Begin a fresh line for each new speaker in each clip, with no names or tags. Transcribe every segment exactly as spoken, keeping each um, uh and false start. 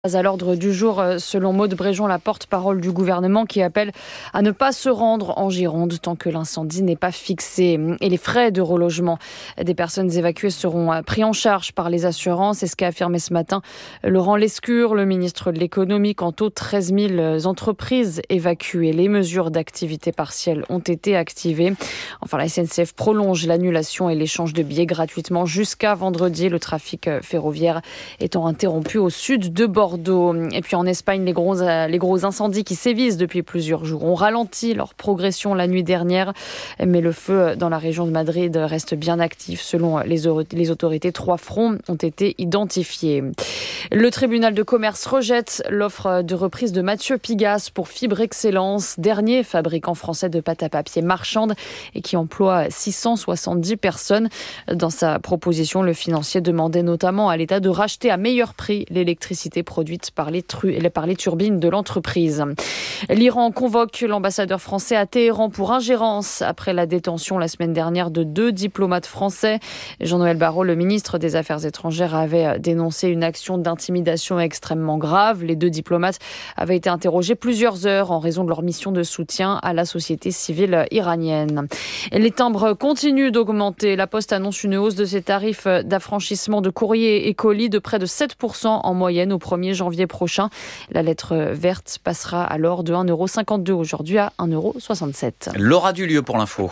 À l'ordre du jour, selon Maude Bréjon, la porte-parole du gouvernement, qui appelle à ne pas se rendre en Gironde tant que l'incendie n'est pas fixé. Et les frais de relogement des personnes évacuées seront pris en charge par les assurances. C'est ce qu'a affirmé ce matin Laurent Lescure, le ministre de l'économie. Quant aux treize mille entreprises évacuées, les mesures d'activité partielle ont été activées. Enfin, la S N C F prolonge l'annulation et l'échange de billets gratuitement jusqu'à vendredi. Le trafic ferroviaire étant interrompu au sud de Bordeaux. Et puis en Espagne, les gros, les gros incendies qui sévissent depuis plusieurs jours ont ralenti leur progression la nuit dernière. Mais le feu dans la région de Madrid reste bien actif. Selon les, les autorités, trois fronts ont été identifiés. Le tribunal de commerce rejette l'offre de reprise de Mathieu Pigasse pour Fibre Excellence, dernier fabricant français de pâte à papier marchande et qui emploie six cent soixante-dix personnes. Dans sa proposition, le financier demandait notamment à l'État de racheter à meilleur prix l'électricité produite par les, tru- par les turbines de l'entreprise. L'Iran convoque l'ambassadeur français à Téhéran pour ingérence après la détention la semaine dernière de deux diplomates français. Jean-Noël Barrot, le ministre des Affaires étrangères, avait dénoncé une action d'intimidation extrêmement grave. Les deux diplomates avaient été interrogés plusieurs heures en raison de leur mission de soutien à la société civile iranienne. Et les timbres continuent d'augmenter. La Poste annonce une hausse de ses tarifs d'affranchissement de courrier et colis de près de sept pour cent en moyenne au premier janvier prochain. La lettre verte passera alors de un euro cinquante-deux aujourd'hui à un euro soixante-sept.
Laura Dulieu pour l'info.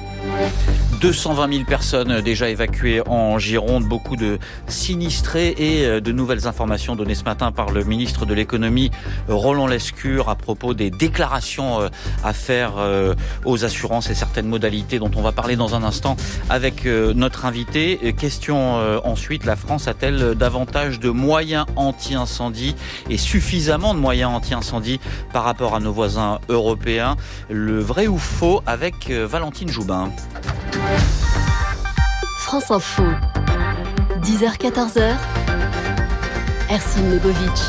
deux cent vingt mille personnes déjà évacuées en Gironde, beaucoup de sinistrés et de nouvelles informations données ce matin par le ministre de l'économie Roland Lescure à propos des déclarations à faire aux assurances et certaines modalités dont on va parler dans un instant avec notre invité. Question ensuite, la France a-t-elle davantage de moyens anti-incendie et suffisamment de moyens anti-incendie par rapport à nos voisins européens? Le vrai ou faux avec Valentine Joubin.
France Info, dix heures quatorze heures, Ercine Lebovitch.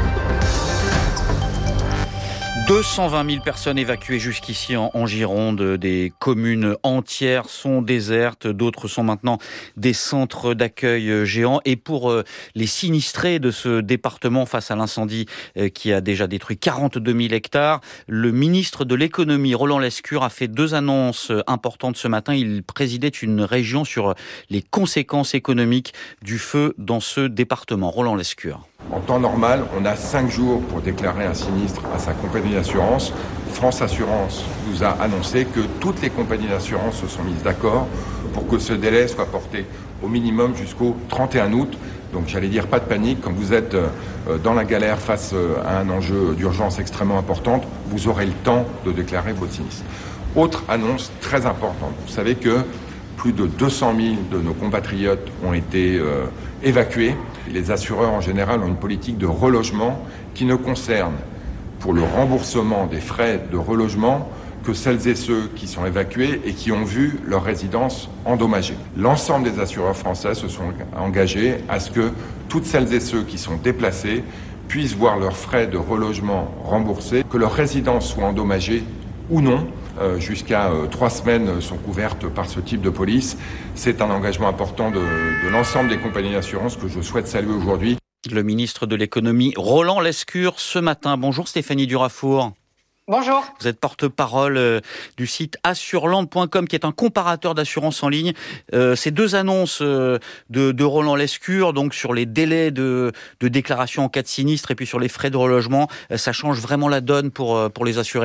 deux cent vingt mille personnes évacuées jusqu'ici en, en Gironde. Des communes entières sont désertes. D'autres sont maintenant des centres d'accueil géants. Et pour euh, les sinistrés de ce département face à l'incendie euh, qui a déjà détruit quarante-deux mille hectares, le ministre de l'économie, Roland Lescure, a fait deux annonces importantes ce matin. Il présidait une région sur les conséquences économiques du feu dans ce département. Roland Lescure.
En temps normal, on a cinq jours pour déclarer un sinistre à sa compagnie d'assurance. France Assurance nous a annoncé que toutes les compagnies d'assurance se sont mises d'accord pour que ce délai soit porté au minimum jusqu'au trente et un août. Donc j'allais dire pas de panique, quand vous êtes dans la galère face à un enjeu d'urgence extrêmement importante, vous aurez le temps de déclarer votre sinistre. Autre annonce très importante, vous savez que plus de deux cent mille de nos compatriotes ont été euh, évacués. Les assureurs en général ont une politique de relogement qui ne concerne pour le remboursement des frais de relogement que celles et ceux qui sont évacués et qui ont vu leur résidence endommagée. L'ensemble des assureurs français se sont engagés à ce que toutes celles et ceux qui sont déplacés puissent voir leurs frais de relogement remboursés, que leur résidence soit endommagée ou non. Euh, jusqu'à euh, trois semaines sont couvertes par ce type de police. C'est un engagement important de, de l'ensemble des compagnies d'assurance que je souhaite saluer aujourd'hui.
Le ministre de l'économie, Roland Lescure, ce matin. Bonjour Stéphanie Durafour.
Bonjour. Vous
êtes porte-parole euh, du site assureland point com qui est un comparateur d'assurance en ligne. Euh, ces deux annonces euh, de, de Roland Lescure, donc sur les délais de, de déclaration en cas de sinistre et puis sur les frais de relogement, euh, ça change vraiment la donne pour, euh, pour les assurés ?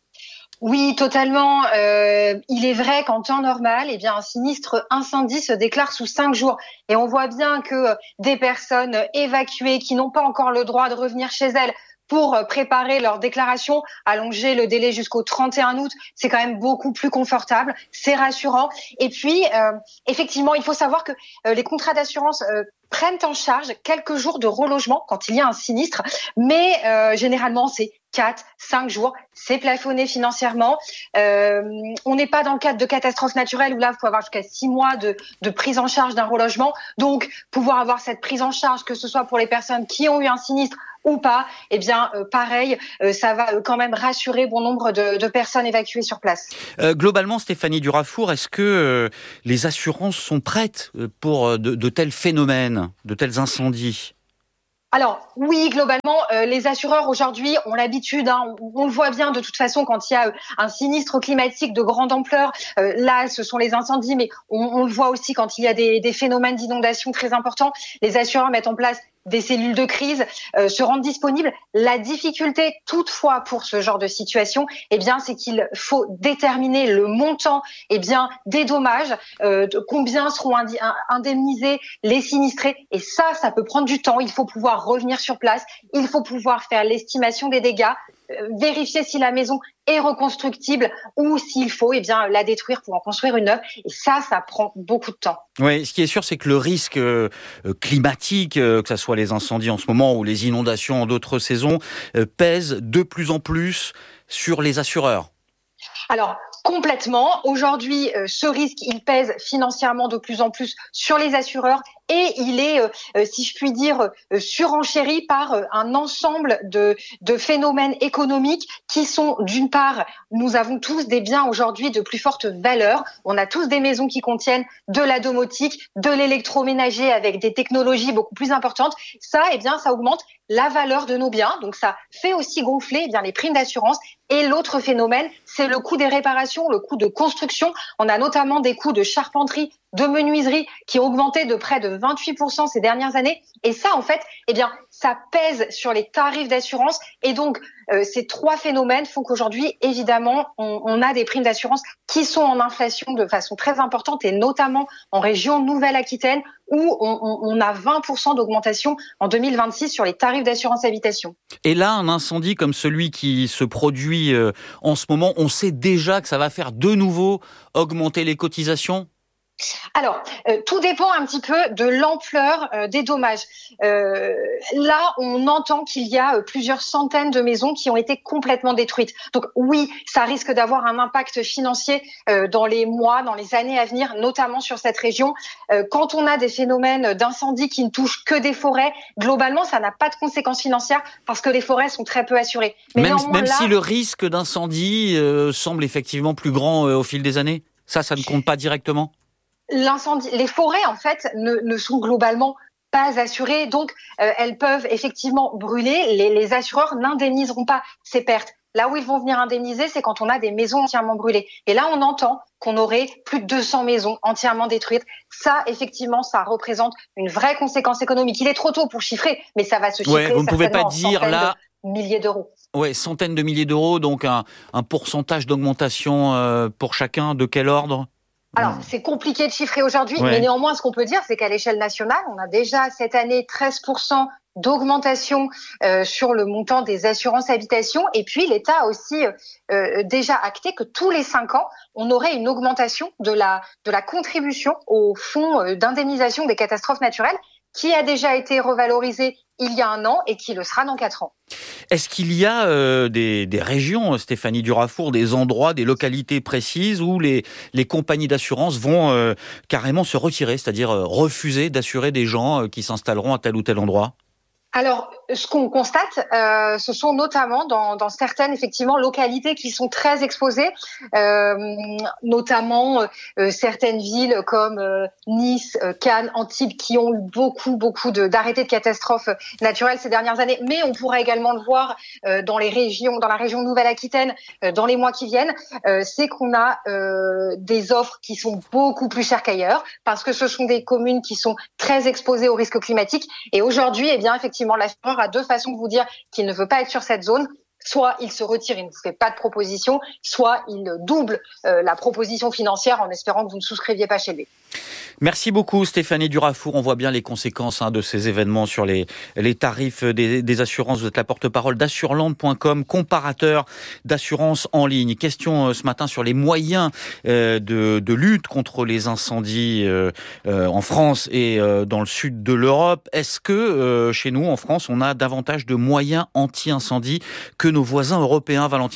Oui, totalement. Euh, il est vrai qu'en temps normal, eh bien, un sinistre incendie se déclare sous cinq jours. Et on voit bien que des personnes évacuées qui n'ont pas encore le droit de revenir chez elles pour préparer leur déclaration, allonger le délai jusqu'au trente et un août, c'est quand même beaucoup plus confortable, c'est rassurant. Et puis, euh, effectivement, il faut savoir que euh, les contrats d'assurance euh, prennent en charge quelques jours de relogement quand il y a un sinistre, mais euh, généralement, c'est quatre, cinq jours, c'est plafonné financièrement. Euh, on n'est pas dans le cadre de catastrophes naturelles où là, vous pouvez avoir jusqu'à six mois de, de prise en charge d'un relogement. Donc, pouvoir avoir cette prise en charge, que ce soit pour les personnes qui ont eu un sinistre ou pas, eh bien, euh, pareil, euh, ça va euh, quand même rassurer bon nombre de, de personnes évacuées sur place.
Euh, globalement, Stéphanie Durafour, est-ce que euh, les assurances sont prêtes pour euh, de, de tels phénomènes, de tels incendies ?
Alors oui, globalement, euh, les assureurs aujourd'hui ont l'habitude, hein, on, on le voit bien de toute façon quand il y a euh, un sinistre climatique de grande ampleur, euh, là ce sont les incendies, mais on, on le voit aussi quand il y a des, des phénomènes d'inondation très importants, les assureurs mettent en place des cellules de crise, euh, se rendent disponibles. La difficulté toutefois pour ce genre de situation, eh bien, c'est qu'il faut déterminer le montant, eh bien, des dommages, euh, de combien seront indi- indemnisés les sinistrés. Et ça, ça peut prendre du temps. Il faut pouvoir revenir sur place. Il faut pouvoir faire l'estimation des dégâts, euh, vérifier si la maison est reconstructible ou s'il faut, eh bien, la détruire pour en construire une neuve. Et ça, ça prend beaucoup de temps.
Oui, ce qui est sûr, c'est que le risque euh, climatique, euh, que ce soit les incendies en ce moment ou les inondations en d'autres saisons, euh, pèse de plus en plus sur les assureurs.
Alors, complètement. Aujourd'hui, euh, ce risque, il pèse financièrement de plus en plus sur les assureurs et il est, euh, si je puis dire, euh, surenchéri par euh, un ensemble de, de phénomènes économiques qui sont, d'une part, nous avons tous des biens aujourd'hui de plus forte valeur. On a tous des maisons qui contiennent de la domotique, de l'électroménager avec des technologies beaucoup plus importantes. Ça, eh bien, ça augmente la valeur de nos biens. Donc, ça fait aussi gonfler eh bien, les primes d'assurance. Et l'autre phénomène, c'est le coût des réparations, le coût de construction. On a notamment des coûts de charpenterie, de menuiserie qui ont augmenté de près de vingt-huit pour cent ces dernières années. Et ça, en fait, eh bien, ça pèse sur les tarifs d'assurance. Et donc, euh, ces trois phénomènes font qu'aujourd'hui, évidemment, on, on a des primes d'assurance qui sont en inflation de façon très importante et notamment en région Nouvelle-Aquitaine où on, on, on a vingt pour cent d'augmentation en deux mille vingt-six sur les tarifs d'assurance habitation.
Et là, un incendie comme celui qui se produit euh, en ce moment, on sait déjà que ça va faire de nouveau augmenter les cotisations ?
Alors, euh, tout dépend un petit peu de l'ampleur euh, des dommages. Euh, là, on entend qu'il y a euh, plusieurs centaines de maisons qui ont été complètement détruites. Donc oui, ça risque d'avoir un impact financier euh, dans les mois, dans les années à venir, notamment sur cette région. Euh, quand on a des phénomènes d'incendie qui ne touchent que des forêts, globalement, ça n'a pas de conséquences financières parce que les forêts sont très peu assurées.
Mais même même là, si le risque d'incendie euh, semble effectivement plus grand euh, au fil des années, ça, ça ne compte pas directement ?
L'incendie, les forêts en fait ne, ne sont globalement pas assurées, donc euh, elles peuvent effectivement brûler. Les, les assureurs n'indemniseront pas ces pertes. Là où ils vont venir indemniser, c'est quand on a des maisons entièrement brûlées. Et là, on entend qu'on aurait plus de deux cents maisons entièrement détruites. Ça, effectivement, ça représente une vraie conséquence économique. Il est trop tôt pour chiffrer, mais ça va se chiffrer.
Ouais, vous ne pouvez pas dire là
de milliers d'euros.
Ouais, centaines de milliers d'euros, donc un, un pourcentage d'augmentation euh, pour chacun. De quel ordre ?
Alors, c'est compliqué de chiffrer aujourd'hui,
ouais.
mais néanmoins, ce qu'on peut dire, c'est qu'à l'échelle nationale, on a déjà cette année treize pour cent d'augmentation euh, sur le montant des assurances habitation. Et puis, l'État a aussi euh, déjà acté que tous les cinq ans, on aurait une augmentation de la, de la contribution au fonds d'indemnisation des catastrophes naturelles qui a déjà été revalorisé il y a un an et qui le sera dans quatre ans.
Est-ce qu'il y a euh, des, des régions, Stéphanie Durafour, des endroits, des localités précises où les, les compagnies d'assurance vont euh, carrément se retirer, c'est-à-dire euh, refuser d'assurer des gens euh, qui s'installeront à tel ou tel endroit ?
Alors, ce qu'on constate, euh, ce sont notamment dans, dans certaines effectivement localités qui sont très exposées, euh, notamment euh, certaines villes comme euh, Nice, euh, Cannes, Antibes, qui ont eu beaucoup, beaucoup de, d'arrêtés de catastrophes naturelles ces dernières années. Mais on pourra également le voir euh, dans les régions, dans la région Nouvelle-Aquitaine, euh, dans les mois qui viennent. Euh, c'est qu'on a euh, des offres qui sont beaucoup plus chères qu'ailleurs, parce que ce sont des communes qui sont très exposées aux risques climatiques. Et aujourd'hui, eh bien, effectivement, l'assureur a deux façons de vous dire qu'il ne veut pas être sur cette zone. Soit il se retire, il ne vous fait pas de proposition, soit il double euh, la proposition financière en espérant que vous ne souscriviez pas chez lui.
Merci beaucoup Stéphanie Durafour. On voit bien les conséquences hein, de ces événements sur les, les tarifs des, des assurances. Vous êtes la porte-parole d'assureland point com, comparateur d'assurance en ligne. Question euh, ce matin sur les moyens euh, de, de lutte contre les incendies euh, euh, en France et euh, dans le sud de l'Europe. Est-ce que euh, chez nous, en France, on a davantage de moyens anti-incendie que nos voisins européens, Valentine Joubin ?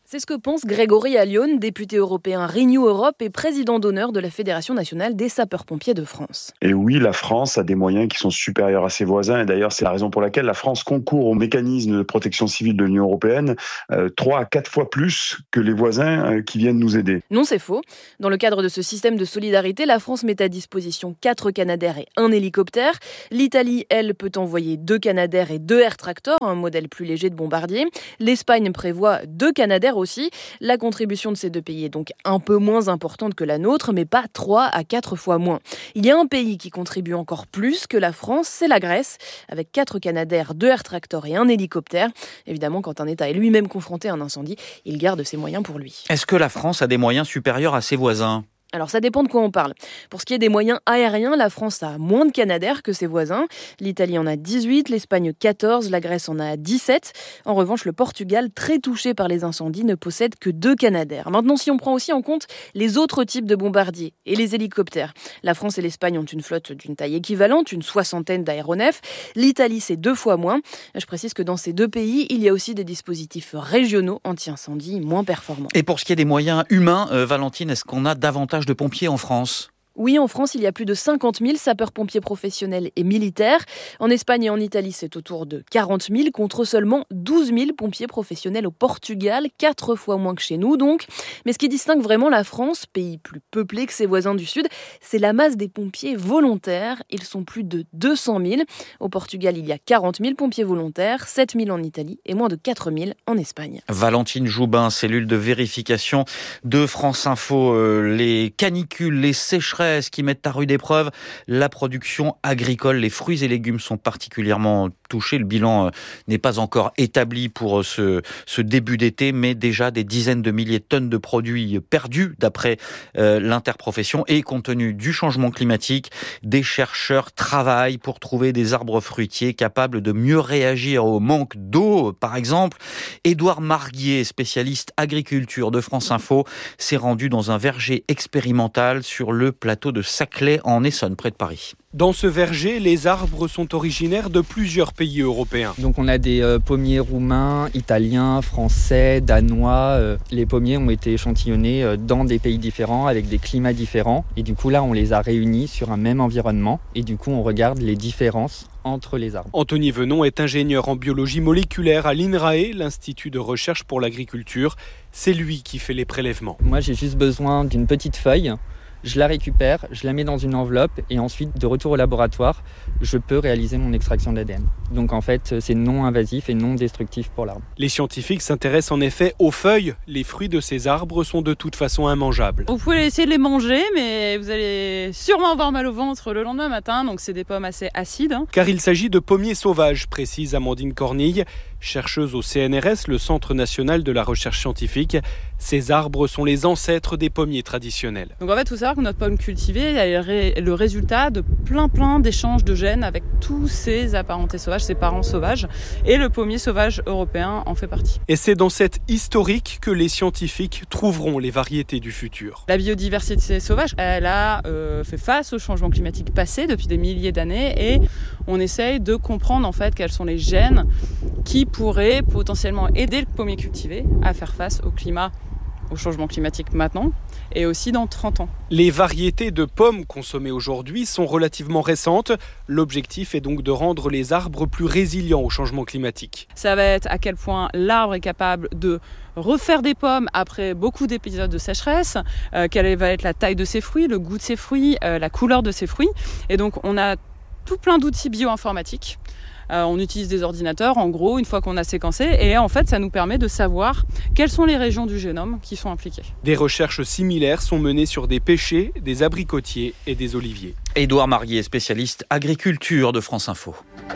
C'est ce que pense Grégory Allione, député européen Renew Europe et président d'honneur de la Fédération nationale des sapeurs-pompiers de France.
Et oui, la France a des moyens qui sont supérieurs à ses voisins. Et d'ailleurs, c'est la raison pour laquelle la France concourt au mécanisme de protection civile de l'Union européenne euh, trois à quatre fois plus que les voisins euh, qui viennent nous aider.
Non, c'est faux. Dans le cadre de ce système de solidarité, la France met à disposition quatre Canadair et un hélicoptère. L'Italie, elle, peut envoyer deux Canadair et deux Air Tractor, un modèle plus léger de bombardier. L'Espagne prévoit deux Canadair aussi. La contribution de ces deux pays est donc un peu moins importante que la nôtre, mais pas trois à quatre fois moins. Il y a un pays qui contribue encore plus que la France, c'est la Grèce, avec quatre Canadair, deux Air Tractor et un hélicoptère. Évidemment, quand un État est lui-même confronté à un incendie, il garde ses moyens pour lui.
Est-ce que la France a des moyens supérieurs à ses voisins ?
Alors ça dépend de quoi on parle. Pour ce qui est des moyens aériens, la France a moins de Canadair que ses voisins. L'Italie en a dix-huit, l'Espagne quatorze, la Grèce en a dix-sept. En revanche, le Portugal, très touché par les incendies, ne possède que deux Canadair. Maintenant, si on prend aussi en compte les autres types de bombardiers et les hélicoptères, la France et l'Espagne ont une flotte d'une taille équivalente, une soixantaine d'aéronefs. L'Italie, c'est deux fois moins. Je précise que dans ces deux pays, il y a aussi des dispositifs régionaux anti-incendie moins performants.
Et pour ce qui est des moyens humains, euh, Valentine, est-ce qu'on a davantage de pompiers en France ?
Oui, en France, il y a plus de cinquante mille sapeurs-pompiers professionnels et militaires. En Espagne et en Italie, c'est autour de quarante mille contre seulement douze mille pompiers professionnels au Portugal, quatre fois moins que chez nous donc. Mais ce qui distingue vraiment la France, pays plus peuplé que ses voisins du Sud, c'est la masse des pompiers volontaires. Ils sont plus de deux cent mille. Au Portugal, il y a quarante mille pompiers volontaires, sept mille en Italie et moins de quatre mille en Espagne.
Valentine Joubin, cellule de vérification de France Info. Euh, les canicules, les sécheresses qui mettent à rude épreuve la production agricole. Les fruits et légumes sont particulièrement touchés. Le bilan euh, n'est pas encore établi pour ce, ce début d'été, mais déjà des dizaines de milliers de tonnes de produits perdus d'après euh, l'interprofession. Et compte tenu du changement climatique, des chercheurs travaillent pour trouver des arbres fruitiers capables de mieux réagir au manque d'eau, par exemple. Édouard Marguier, spécialiste agriculture de France Info, s'est rendu dans un verger expérimental sur le plateau de Saclay en Essonne, près de Paris.
Dans ce verger, les arbres sont originaires de plusieurs pays européens.
Donc on a des euh, pommiers roumains, italiens, français, danois. Euh, les pommiers ont été échantillonnés euh, dans des pays différents, avec des climats différents. Et du coup là, on les a réunis sur un même environnement. Et du coup, on regarde les différences entre les arbres.
Anthony Venon est ingénieur en biologie moléculaire à l'INRAE, l'Institut de recherche pour l'agriculture. C'est lui qui fait les prélèvements.
Moi, j'ai juste besoin d'une petite feuille. Je la récupère, je la mets dans une enveloppe et ensuite, de retour au laboratoire, je peux réaliser mon extraction d'A D N. Donc en fait, c'est non invasif et non destructif pour l'arbre.
Les scientifiques s'intéressent en effet aux feuilles. Les fruits de ces arbres sont de toute façon immangeables.
Vous pouvez essayer de les manger, mais vous allez sûrement avoir mal au ventre le lendemain matin, donc c'est des pommes assez acides. Hein.
Car il s'agit de pommiers sauvages, précise Amandine Cornille, chercheuse au C N R S, le Centre national de la recherche scientifique. Ces arbres sont les ancêtres des pommiers traditionnels.
Donc en fait, il faut savoir que notre pomme cultivée est le résultat de plein plein d'échanges de gènes avec tous ces apparentés sauvages, ces parents sauvages, et le pommier sauvage européen en fait partie.
Et c'est dans cette historique que les scientifiques trouveront les variétés du futur.
La biodiversité sauvage, elle a euh, fait face au changement climatique passé depuis des milliers d'années, et on essaye de comprendre en fait quels sont les gènes qui pourraient potentiellement aider le pommier cultivé à faire face au climat, au changement climatique maintenant et aussi dans trente ans.
Les variétés de pommes consommées aujourd'hui sont relativement récentes. L'objectif est donc de rendre les arbres plus résilients au changement climatique.
Ça va être à quel point l'arbre est capable de refaire des pommes après beaucoup d'épisodes de sécheresse, euh, quelle va être la taille de ses fruits, le goût de ses fruits, euh, la couleur de ses fruits. Et donc on a tout plein d'outils bioinformatiques. Euh, on utilise des ordinateurs, en gros, une fois qu'on a séquencé, et en fait, ça nous permet de savoir quelles sont les régions du génome qui sont impliquées.
Des recherches similaires sont menées sur des pêchers, des abricotiers et des oliviers.
Édouard Marguier, spécialiste agriculture de France Info.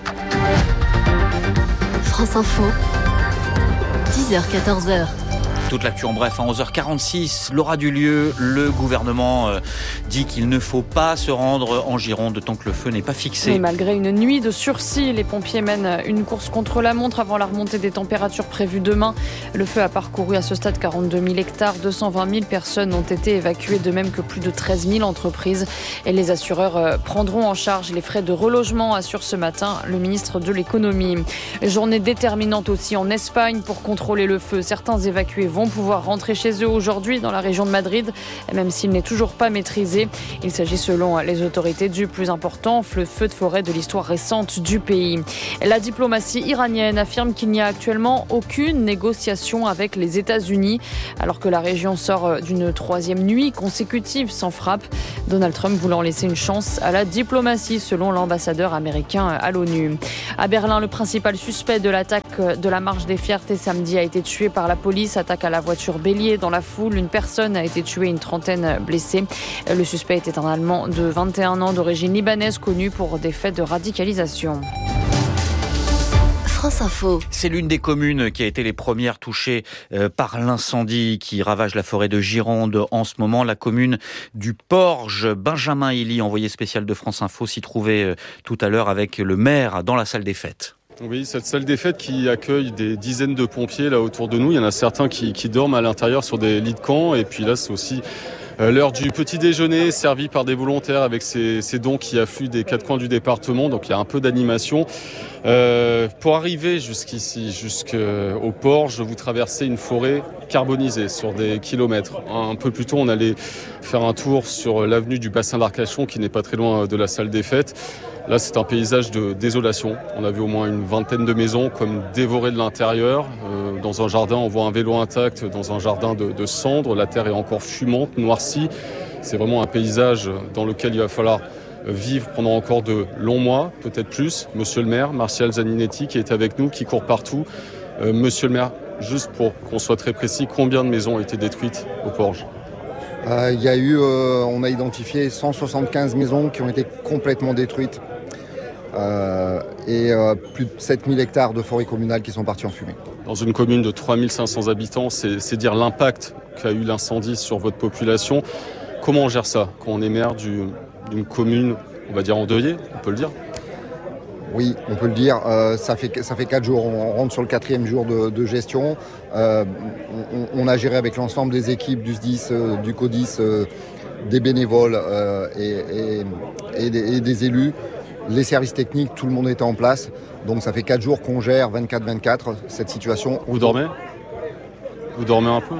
France Info, dix heures quatorze heures.
Toute l'actu en bref, à onze heures quarante-six, l'aura du lieu. Le gouvernement euh, dit qu'il ne faut pas se rendre en Gironde tant que le feu n'est pas fixé.
Mais malgré une nuit de sursis, les pompiers mènent une course contre la montre avant la remontée des températures prévues demain. Le feu a parcouru à ce stade quarante-deux mille hectares, deux cent vingt mille personnes ont été évacuées, de même que plus de treize mille entreprises. Et les assureurs euh, prendront en charge les frais de relogement, assure ce matin le ministre de l'économie. Journée déterminante aussi en Espagne pour contrôler le feu. Certains évacués vont vont pouvoir rentrer chez eux aujourd'hui dans la région de Madrid, même s'il n'est toujours pas maîtrisé. Il s'agit selon les autorités du plus important le feu de forêt de l'histoire récente du pays. La diplomatie iranienne affirme qu'il n'y a actuellement aucune négociation avec les États-Unis, alors que la région sort d'une troisième nuit consécutive sans frappe. Donald Trump voulant laisser une chance à la diplomatie, selon l'ambassadeur américain à l'ONU. À Berlin, le principal suspect de l'attaque de la Marche des Fiertés samedi a été tué par la police. Attaque à la voiture bélier dans la foule. Une personne a été tuée, une trentaine blessée. Le suspect était un Allemand de vingt et un ans d'origine libanaise, connu pour des faits de radicalisation.
France Info.
C'est l'une des communes qui a été les premières touchées euh, par l'incendie qui ravage la forêt de Gironde en ce moment. La commune du Porge. Benjamin Elie, envoyé spécial de France Info, s'y trouvait euh, tout à l'heure avec le maire dans la salle des fêtes.
Oui, cette salle des fêtes qui accueille des dizaines de pompiers là autour de nous. Il y en a certains qui, qui dorment à l'intérieur sur des lits de camp. Et puis là, c'est aussi euh, l'heure du petit déjeuner servi par des volontaires avec ces, ces dons qui affluent des quatre coins du département. Donc il y a un peu d'animation. Euh, pour arriver jusqu'ici, jusqu'au Porge, vous traversez une forêt carbonisée sur des kilomètres. Un peu plus tôt, on allait faire un tour sur l'avenue du bassin d'Arcachon qui n'est pas très loin de la salle des fêtes. Là, c'est un paysage de désolation. On a vu au moins une vingtaine de maisons comme dévorées de l'intérieur. Euh, dans un jardin, on voit un vélo intact dans un jardin de, de cendres. La terre est encore fumante, noircie. C'est vraiment un paysage dans lequel il va falloir vivre pendant encore de longs mois, peut-être plus. Monsieur le maire, Martial Zaninetti, qui est avec nous, qui court partout. Euh, monsieur le maire, juste pour qu'on soit très précis, combien de maisons ont été détruites au Porge ?
Euh, il y a eu, euh, on a identifié cent soixante-quinze maisons qui ont été complètement détruites. Euh, et euh, plus de sept mille hectares de forêt communale qui sont partis en fumée.
Dans une commune de trois mille cinq cents habitants, c'est, c'est dire l'impact qu'a eu l'incendie sur votre population. Comment on gère ça quand on est maire du, d'une commune, on va dire endeuillée, on peut le dire ?
Oui, on peut le dire. Euh, ça fait ça fait quatre jours. On rentre sur le quatrième jour de, de gestion. Euh, on, on a géré avec l'ensemble des équipes du S D I S, euh, du CODIS, euh, des bénévoles euh, et, et, et, des, et des élus. Les services techniques, tout le monde était en place. Donc ça fait quatre jours qu'on gère vingt-quatre vingt-quatre cette situation.
Vous dormez ? Vous dormez un peu ?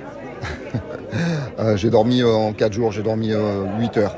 euh, J'ai dormi euh, en quatre jours, j'ai dormi euh, huit heures.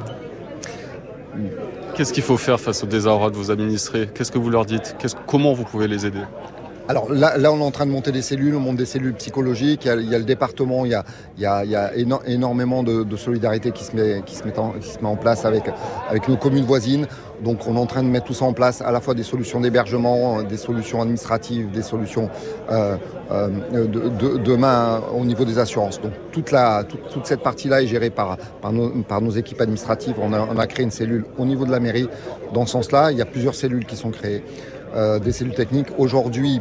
Qu'est-ce qu'il faut faire face au désarroi de vos administrés ? Qu'est-ce que vous leur dites ? Qu'est-ce, comment vous pouvez les aider ?
Alors là, là, on est en train de monter des cellules, on monte des cellules psychologiques, il y a, il y a le département, il y a, il y a, il y a éno- énormément de, de solidarité qui se met, qui se met en, qui se met en place avec, avec nos communes voisines. Donc on est en train de mettre tout ça en place, à la fois des solutions d'hébergement, des solutions administratives, des solutions euh, euh, de, de, demain au niveau des assurances. Donc toute, la, toute, toute cette partie-là est gérée par, par, nos, par nos équipes administratives. On a, on a créé une cellule au niveau de la mairie. Dans ce sens-là, il y a plusieurs cellules qui sont créées. Euh, des cellules techniques. Aujourd'hui,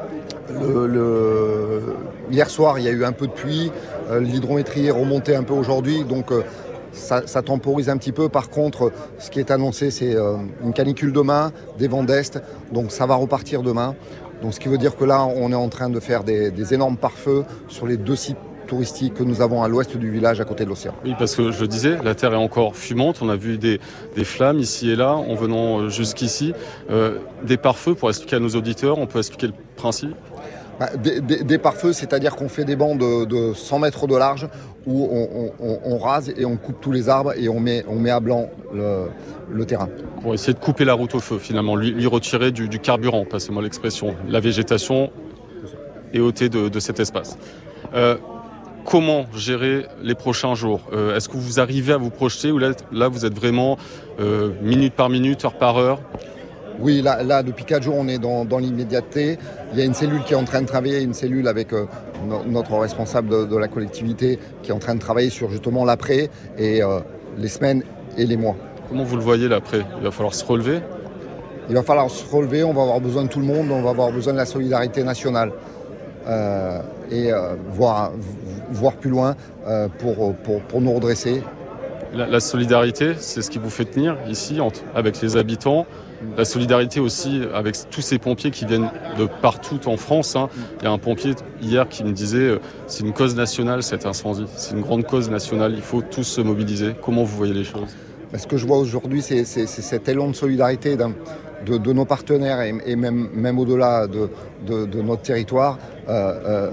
le, le... hier soir, il y a eu un peu de pluie. Euh, l'hydrométrie est remontée un peu aujourd'hui, donc euh, ça, ça temporise un petit peu. Par contre, ce qui est annoncé, c'est euh, une canicule demain, des vents d'est, donc ça va repartir demain. Donc, ce qui veut dire que là, on est en train de faire des, des énormes pare-feux sur les deux sites touristique que nous avons à l'ouest du village, à côté de l'océan.
Oui, parce que je disais, la terre est encore fumante. On a vu des, des flammes ici et là en venant jusqu'ici. Euh, des pare-feux, pour expliquer à nos auditeurs, on peut expliquer le principe ?
Bah, des, des, des pare-feux, c'est-à-dire qu'on fait des bancs de, de cent mètres de large où on, on, on rase et on coupe tous les arbres et on met, on met à blanc le, le terrain.
Pour essayer de couper la route au feu, finalement, lui, lui retirer du, du carburant, passez-moi l'expression. La végétation est ôtée de, de cet espace. Euh, Comment gérer les prochains jours ? euh, Est-ce que vous arrivez à vous projeter ou là, là vous êtes vraiment euh, minute par minute, heure par heure ?
Oui, là, là depuis quatre jours, on est dans, dans l'immédiateté. Il y a une cellule qui est en train de travailler, une cellule avec euh, no, notre responsable de, de la collectivité qui est en train de travailler sur justement l'après et euh, les semaines et les mois.
Comment vous le voyez l'après ? Il va falloir se relever ?
Il va falloir se relever, on va avoir besoin de tout le monde, on va avoir besoin de la solidarité nationale. Euh, et euh, voir, voir plus loin euh, pour, pour, pour nous redresser.
La, la solidarité, c'est ce qui vous fait tenir ici entre, avec les habitants. La solidarité aussi avec tous ces pompiers qui viennent de partout en France. Hein. Il y a un pompier hier qui me disait euh, c'est une cause nationale cet incendie, c'est une grande cause nationale, il faut tous se mobiliser. Comment vous voyez les choses ?
Ce que je vois aujourd'hui, c'est, c'est, c'est cet élan de solidarité d'un, de, de nos partenaires et, et même, même au-delà de, de, de notre territoire. Euh, euh,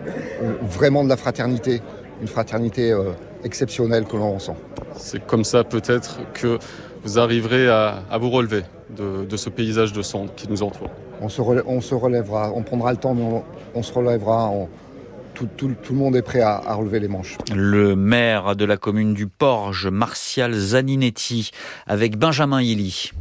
vraiment de la fraternité, une fraternité euh, exceptionnelle que l'on ressent.
C'est comme ça peut-être que vous arriverez à, à vous relever de, de ce paysage de cendres qui nous entoure.
On se, relève, on se relèvera, on prendra le temps, mais on, on se relèvera. On, tout, tout, tout le monde est prêt à, à relever les manches.
Le maire de la commune du Porge, Martial Zaninetti, avec Benjamin Hilly.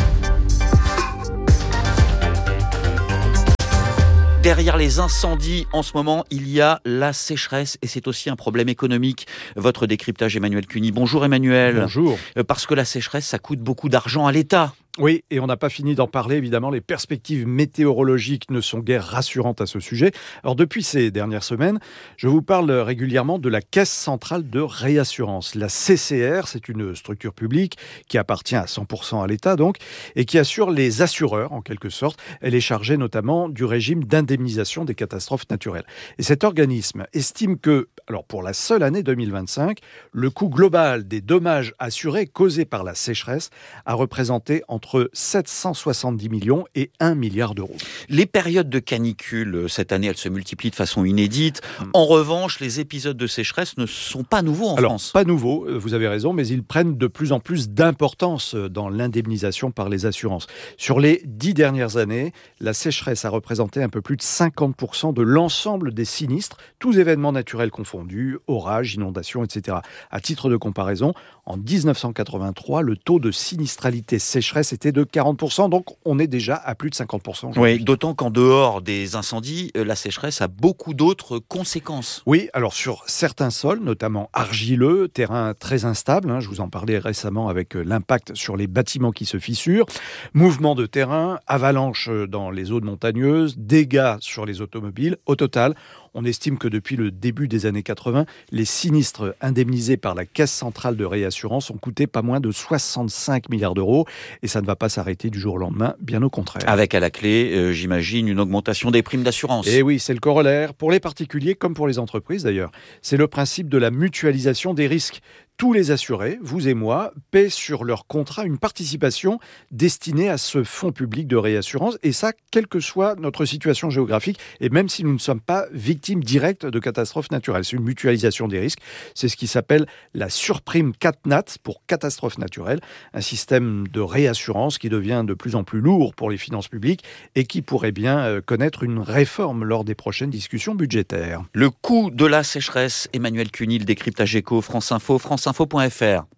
Derrière les incendies, en ce moment, il y a la sécheresse et c'est aussi un problème économique. Votre décryptage, Emmanuel Cuny. Bonjour Emmanuel.
Bonjour.
Parce que la sécheresse, ça coûte beaucoup d'argent à l'État.
Oui, et on n'a pas fini d'en parler, évidemment. Les perspectives météorologiques ne sont guère rassurantes à ce sujet. Alors, depuis ces dernières semaines, je vous parle régulièrement de la Caisse centrale de réassurance. La C C R, c'est une structure publique qui appartient à cent pour cent à l'État, donc, et qui assure les assureurs, en quelque sorte. Elle est chargée notamment du régime d'indemnisation des catastrophes naturelles. Et cet organisme estime que, alors pour la seule année deux mille vingt-cinq, le coût global des dommages assurés causés par la sécheresse a représenté entre entre sept cent soixante-dix millions et un milliard d'euros.
Les périodes de canicule, cette année, elles se multiplient de façon inédite. En revanche, les épisodes de sécheresse ne sont pas nouveaux en
Alors,
France.
Pas nouveaux, vous avez raison, mais ils prennent de plus en plus d'importance dans l'indemnisation par les assurances. Sur les dix dernières années, la sécheresse a représenté un peu plus de cinquante pour cent de l'ensemble des sinistres, tous événements naturels confondus, orages, inondations, et cetera. À titre de comparaison, en dix-neuf cent quatre-vingt-trois, le taux de sinistralité sécheresse était de quarante pour cent, donc on est déjà à plus de cinquante pour cent.
Oui, d'autant qu'en dehors des incendies, la sécheresse a beaucoup d'autres conséquences.
Oui, alors sur certains sols, notamment argileux, terrain très instable, hein, je vous en parlais récemment avec l'impact sur les bâtiments qui se fissurent, mouvements de terrain, avalanches dans les zones montagneuses, dégâts sur les automobiles. Au total, on estime que depuis le début des années quatre-vingts, les sinistres indemnisés par la Caisse centrale de réassurance ont coûté pas moins de soixante-cinq milliards d'euros. Et ça ne va pas s'arrêter du jour au lendemain, bien au contraire.
Avec à la clé, euh, j'imagine, une augmentation des primes d'assurance.
Et oui, c'est le corollaire, pour les particuliers comme pour les entreprises d'ailleurs. C'est le principe de la mutualisation des risques. Tous les assurés, vous et moi, paient sur leur contrat une participation destinée à ce fonds public de réassurance. Et ça, quelle que soit notre situation géographique, et même si nous ne sommes pas victimes directes de catastrophes naturelles. C'est une mutualisation des risques. C'est ce qui s'appelle la surprime CatNat pour catastrophes naturelles. Un système de réassurance qui devient de plus en plus lourd pour les finances publiques et qui pourrait bien connaître une réforme lors des prochaines discussions budgétaires.
Le coût de la sécheresse, Emmanuel Cuny, le décryptage éco, France Info, France info point f r.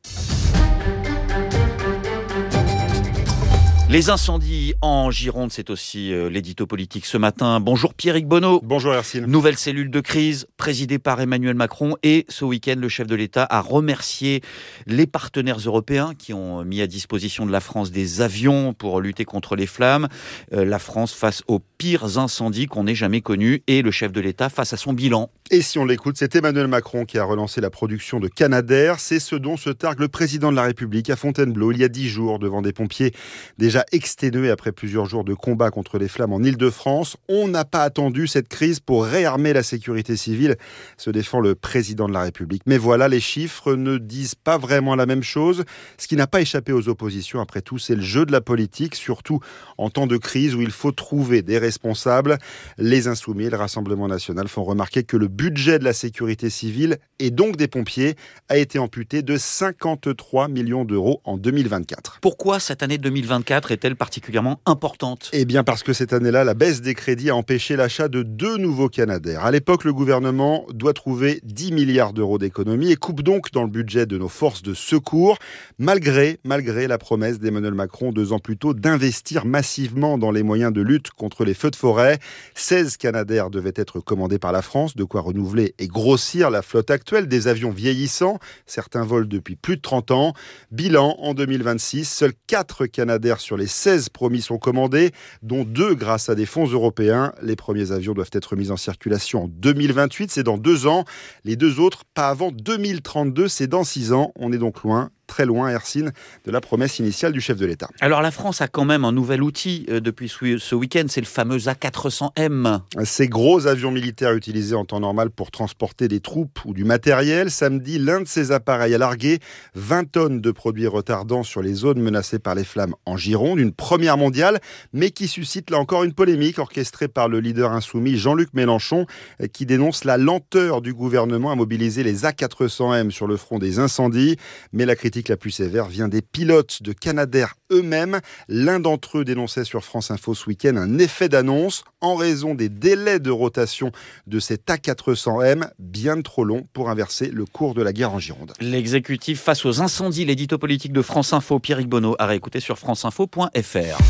Les incendies en Gironde, c'est aussi euh, l'édito politique ce matin. Bonjour Pierrick Bonneau.
Bonjour Hercine.
Nouvelle cellule de crise présidée par Emmanuel Macron. Et ce week-end, le chef de l'État a remercié les partenaires européens qui ont mis à disposition de la France des avions pour lutter contre les flammes. Euh, la France face aux pires incendies qu'on ait jamais connus. Et le chef de l'État face à son bilan.
Et si on l'écoute, c'est Emmanuel Macron qui a relancé la production de Canadair. C'est ce dont se targue le président de la République à Fontainebleau il y a dix jours devant des pompiers déjà exténués après plusieurs jours de combat contre les flammes en Île-de-France. On n'a pas attendu cette crise pour réarmer la sécurité civile, se défend le président de la République. Mais voilà, les chiffres ne disent pas vraiment la même chose. Ce qui n'a pas échappé aux oppositions, après tout, c'est le jeu de la politique, surtout en temps de crise où il faut trouver des responsables. Les Insoumis et le Rassemblement national font remarquer que le budget de la sécurité civile, et donc des pompiers, a été amputé de cinquante-trois millions d'euros en deux mille vingt-quatre.
Pourquoi cette année deux mille vingt-quatre est-elle particulièrement importante ?
Eh bien parce que cette année-là, la baisse des crédits a empêché l'achat de deux nouveaux Canadair. À l'époque, le gouvernement doit trouver dix milliards d'euros d'économies et coupe donc dans le budget de nos forces de secours, malgré, malgré la promesse d'Emmanuel Macron deux ans plus tôt d'investir massivement dans les moyens de lutte contre les feux de forêt. seize Canadair devaient être commandés par la France, de quoi renouveler et grossir la flotte actuelle des avions vieillissants. Certains volent depuis plus de trente ans. Bilan, en deux mille vingt-six, seuls quatre Canadair sur les seize promis sont commandés, dont deux grâce à des fonds européens. Les premiers avions doivent être mis en circulation en deux mille vingt-huit, c'est dans deux ans. Les deux autres, pas avant deux mille trente-deux, c'est dans six ans. On est donc loin. très loin, Hercine, de la promesse initiale du chef de l'État.
Alors la France a quand même un nouvel outil euh, depuis ce week-end, c'est le fameux A quatre cents M.
Ces gros avions militaires utilisés en temps normal pour transporter des troupes ou du matériel. Samedi, l'un de ces appareils a largué vingt tonnes de produits retardants sur les zones menacées par les flammes en Gironde. Une première mondiale, mais qui suscite là encore une polémique orchestrée par le leader insoumis Jean-Luc Mélenchon, qui dénonce la lenteur du gouvernement à mobiliser les A quatre cents M sur le front des incendies. Mais la critique la plus sévère vient des pilotes de Canadair eux-mêmes. L'un d'entre eux dénonçait sur France Info ce week-end un effet d'annonce en raison des délais de rotation de cet A quatre cents M, bien trop long pour inverser le cours de la guerre en Gironde.
L'exécutif face aux incendies, l'édito politique de France Info, Pierrick Bonneau, à réécouter sur franceinfo point f r.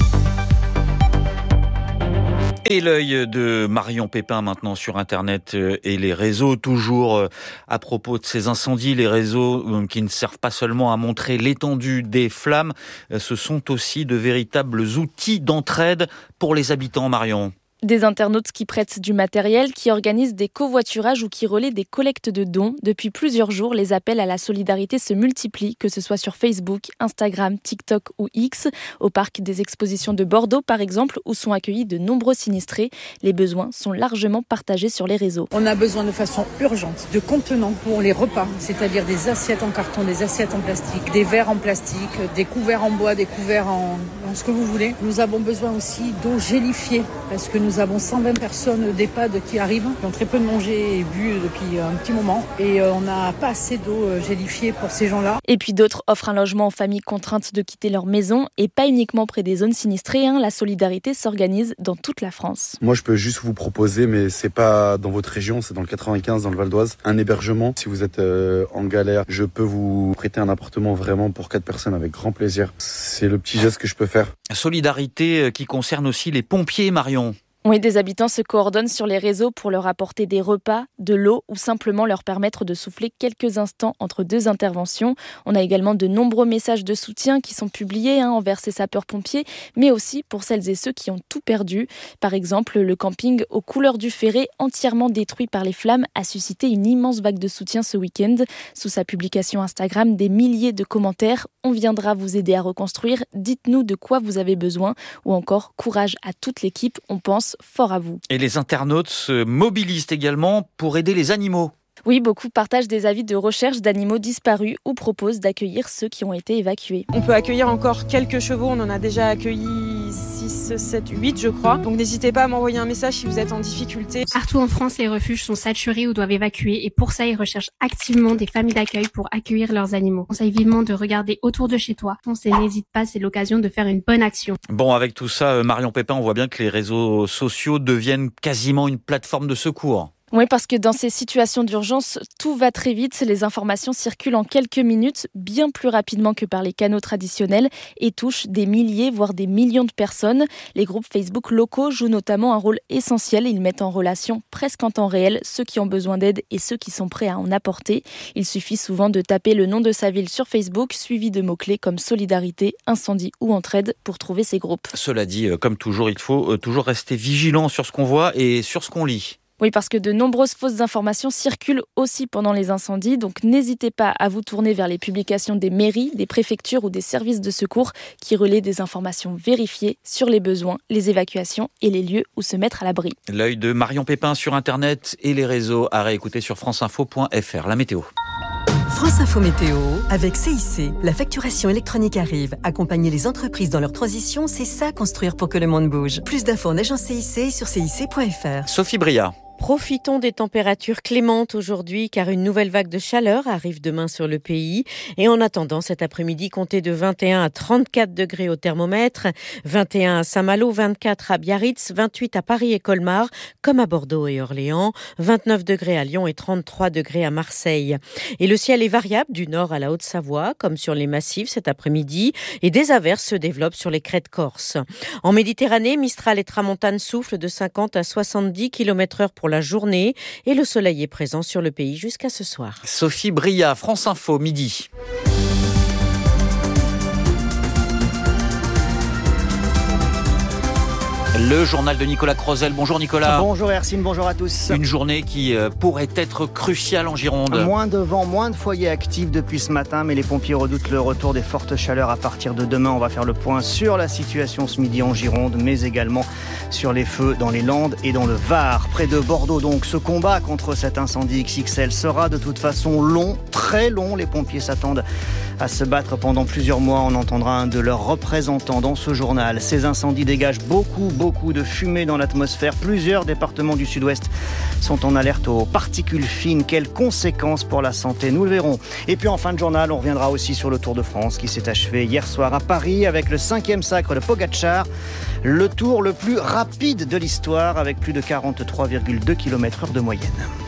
Et l'œil de Marion Pépin maintenant sur Internet et les réseaux, toujours à propos de ces incendies, les réseaux qui ne servent pas seulement à montrer l'étendue des flammes, ce sont aussi de véritables outils d'entraide pour les habitants, Marion.
Des internautes qui prêtent du matériel, qui organisent des covoiturages ou qui relaient des collectes de dons. Depuis plusieurs jours, les appels à la solidarité se multiplient, que ce soit sur Facebook, Instagram, TikTok ou X. Au parc des expositions de Bordeaux, par exemple, où sont accueillis de nombreux sinistrés. Les besoins sont largement partagés sur les réseaux.
On a besoin de façon urgente de contenants pour les repas, c'est-à-dire des assiettes en carton, des assiettes en plastique, des verres en plastique, des couverts en bois, des couverts en, en ce que vous voulez. Nous avons besoin aussi d'eau gélifiée, parce que nous Nous avons cent vingt personnes d'EHPAD qui arrivent, qui ont très peu de mangé et bu depuis un petit moment. Et on n'a pas assez d'eau gélifiée pour ces gens-là.
Et puis d'autres offrent un logement aux familles contraintes de quitter leur maison. Et pas uniquement près des zones sinistrées. Hein. La solidarité s'organise dans toute la France.
Moi, je peux juste vous proposer, mais c'est pas dans votre région, c'est dans le quatre-vingt-quinze, dans le Val d'Oise, un hébergement. Si vous êtes euh, en galère, je peux vous prêter un appartement vraiment pour quatre personnes avec grand plaisir. C'est le petit geste que je peux faire.
Solidarité qui concerne aussi les pompiers, Marion.
Oui, des habitants se coordonnent sur les réseaux pour leur apporter des repas, de l'eau ou simplement leur permettre de souffler quelques instants entre deux interventions. On a également de nombreux messages de soutien qui sont publiés hein, envers ces sapeurs-pompiers, mais aussi pour celles et ceux qui ont tout perdu. Par exemple, le camping aux couleurs du Ferré, entièrement détruit par les flammes, a suscité une immense vague de soutien ce week-end. Sous sa publication Instagram, des milliers de commentaires. On viendra vous aider à reconstruire. Dites-nous de quoi vous avez besoin. Ou encore, courage à toute l'équipe. On pense fort à vous.
Et les internautes se mobilisent également pour aider les animaux.
Oui, beaucoup partagent des avis de recherche d'animaux disparus ou proposent d'accueillir ceux qui ont été évacués.
On peut accueillir encore quelques chevaux, on en a déjà accueilli six, sept, huit je crois. Donc n'hésitez pas à m'envoyer un message si vous êtes en difficulté.
Partout en France, les refuges sont saturés ou doivent évacuer et pour ça, ils recherchent activement des familles d'accueil pour accueillir leurs animaux. On conseille vivement de regarder autour de chez toi. Foncez, n'hésite pas, c'est l'occasion de faire une bonne action.
Bon, avec tout ça, Marion Pépin, on voit bien que les réseaux sociaux deviennent quasiment une plateforme de secours.
Oui, parce que dans ces situations d'urgence, tout va très vite. Les informations circulent en quelques minutes, bien plus rapidement que par les canaux traditionnels et touchent des milliers, voire des millions de personnes. Les groupes Facebook locaux jouent notamment un rôle essentiel. Ils mettent en relation presque en temps réel ceux qui ont besoin d'aide et ceux qui sont prêts à en apporter. Il suffit souvent de taper le nom de sa ville sur Facebook, suivi de mots-clés comme solidarité, incendie ou entraide pour trouver ces groupes.
Cela dit, comme toujours, il faut toujours rester vigilant sur ce qu'on voit et sur ce qu'on lit.
Oui, parce que de nombreuses fausses informations circulent aussi pendant les incendies. Donc n'hésitez pas à vous tourner vers les publications des mairies, des préfectures ou des services de secours qui relaient des informations vérifiées sur les besoins, les évacuations et les lieux où se mettre à l'abri.
L'œil de Marion Pépin sur Internet et les réseaux à réécouter sur franceinfo point f r. La météo.
France Info Météo avec C I C. La facturation électronique arrive. Accompagner les entreprises dans leur transition, c'est ça construire pour que le monde bouge. Plus d'infos en agence C I C sur c i c point f r.
Sophie Bria.
Profitons des températures clémentes aujourd'hui car une nouvelle vague de chaleur arrive demain sur le pays. Et en attendant, cet après-midi, comptez de vingt et un à trente-quatre degrés au thermomètre, vingt et un à Saint-Malo, vingt-quatre à Biarritz, vingt-huit à Paris et Colmar, comme à Bordeaux et Orléans, vingt-neuf degrés à Lyon et trente-trois degrés à Marseille. Et le ciel est variable du nord à la Haute-Savoie, comme sur les massifs cet après-midi, et des averses se développent sur les crêtes corses. En Méditerranée, Mistral et Tramontane soufflent de cinquante à soixante-dix kilomètres heure pour la journée et le soleil est présent sur le pays jusqu'à ce soir.
Sophie Bria, France Info, midi. Le journal de Nicolas Crozel. Bonjour Nicolas.
Bonjour Hercine, bonjour à tous.
Une journée qui pourrait être cruciale en Gironde.
Moins de vent, moins de foyers actifs depuis ce matin, mais les pompiers redoutent le retour des fortes chaleurs à partir de demain. On va faire le point sur la situation ce midi en Gironde, mais également sur les feux dans les Landes et dans le Var. Près de Bordeaux donc, ce combat contre cet incendie X X L sera de toute façon long, très long. Les pompiers s'attendent à se battre pendant plusieurs mois. On entendra un de leurs représentants dans ce journal. Ces incendies dégagent beaucoup, beaucoup de fumée dans l'atmosphère. Plusieurs départements du sud-ouest sont en alerte aux particules fines. Quelles conséquences pour la santé? Nous le verrons. Et puis en fin de journal, on reviendra aussi sur le Tour de France qui s'est achevé hier soir à Paris avec le cinquième sacre de Pogacar. Le tour le plus rapide de l'histoire avec plus de quarante-trois virgule deux kilomètres heure de moyenne.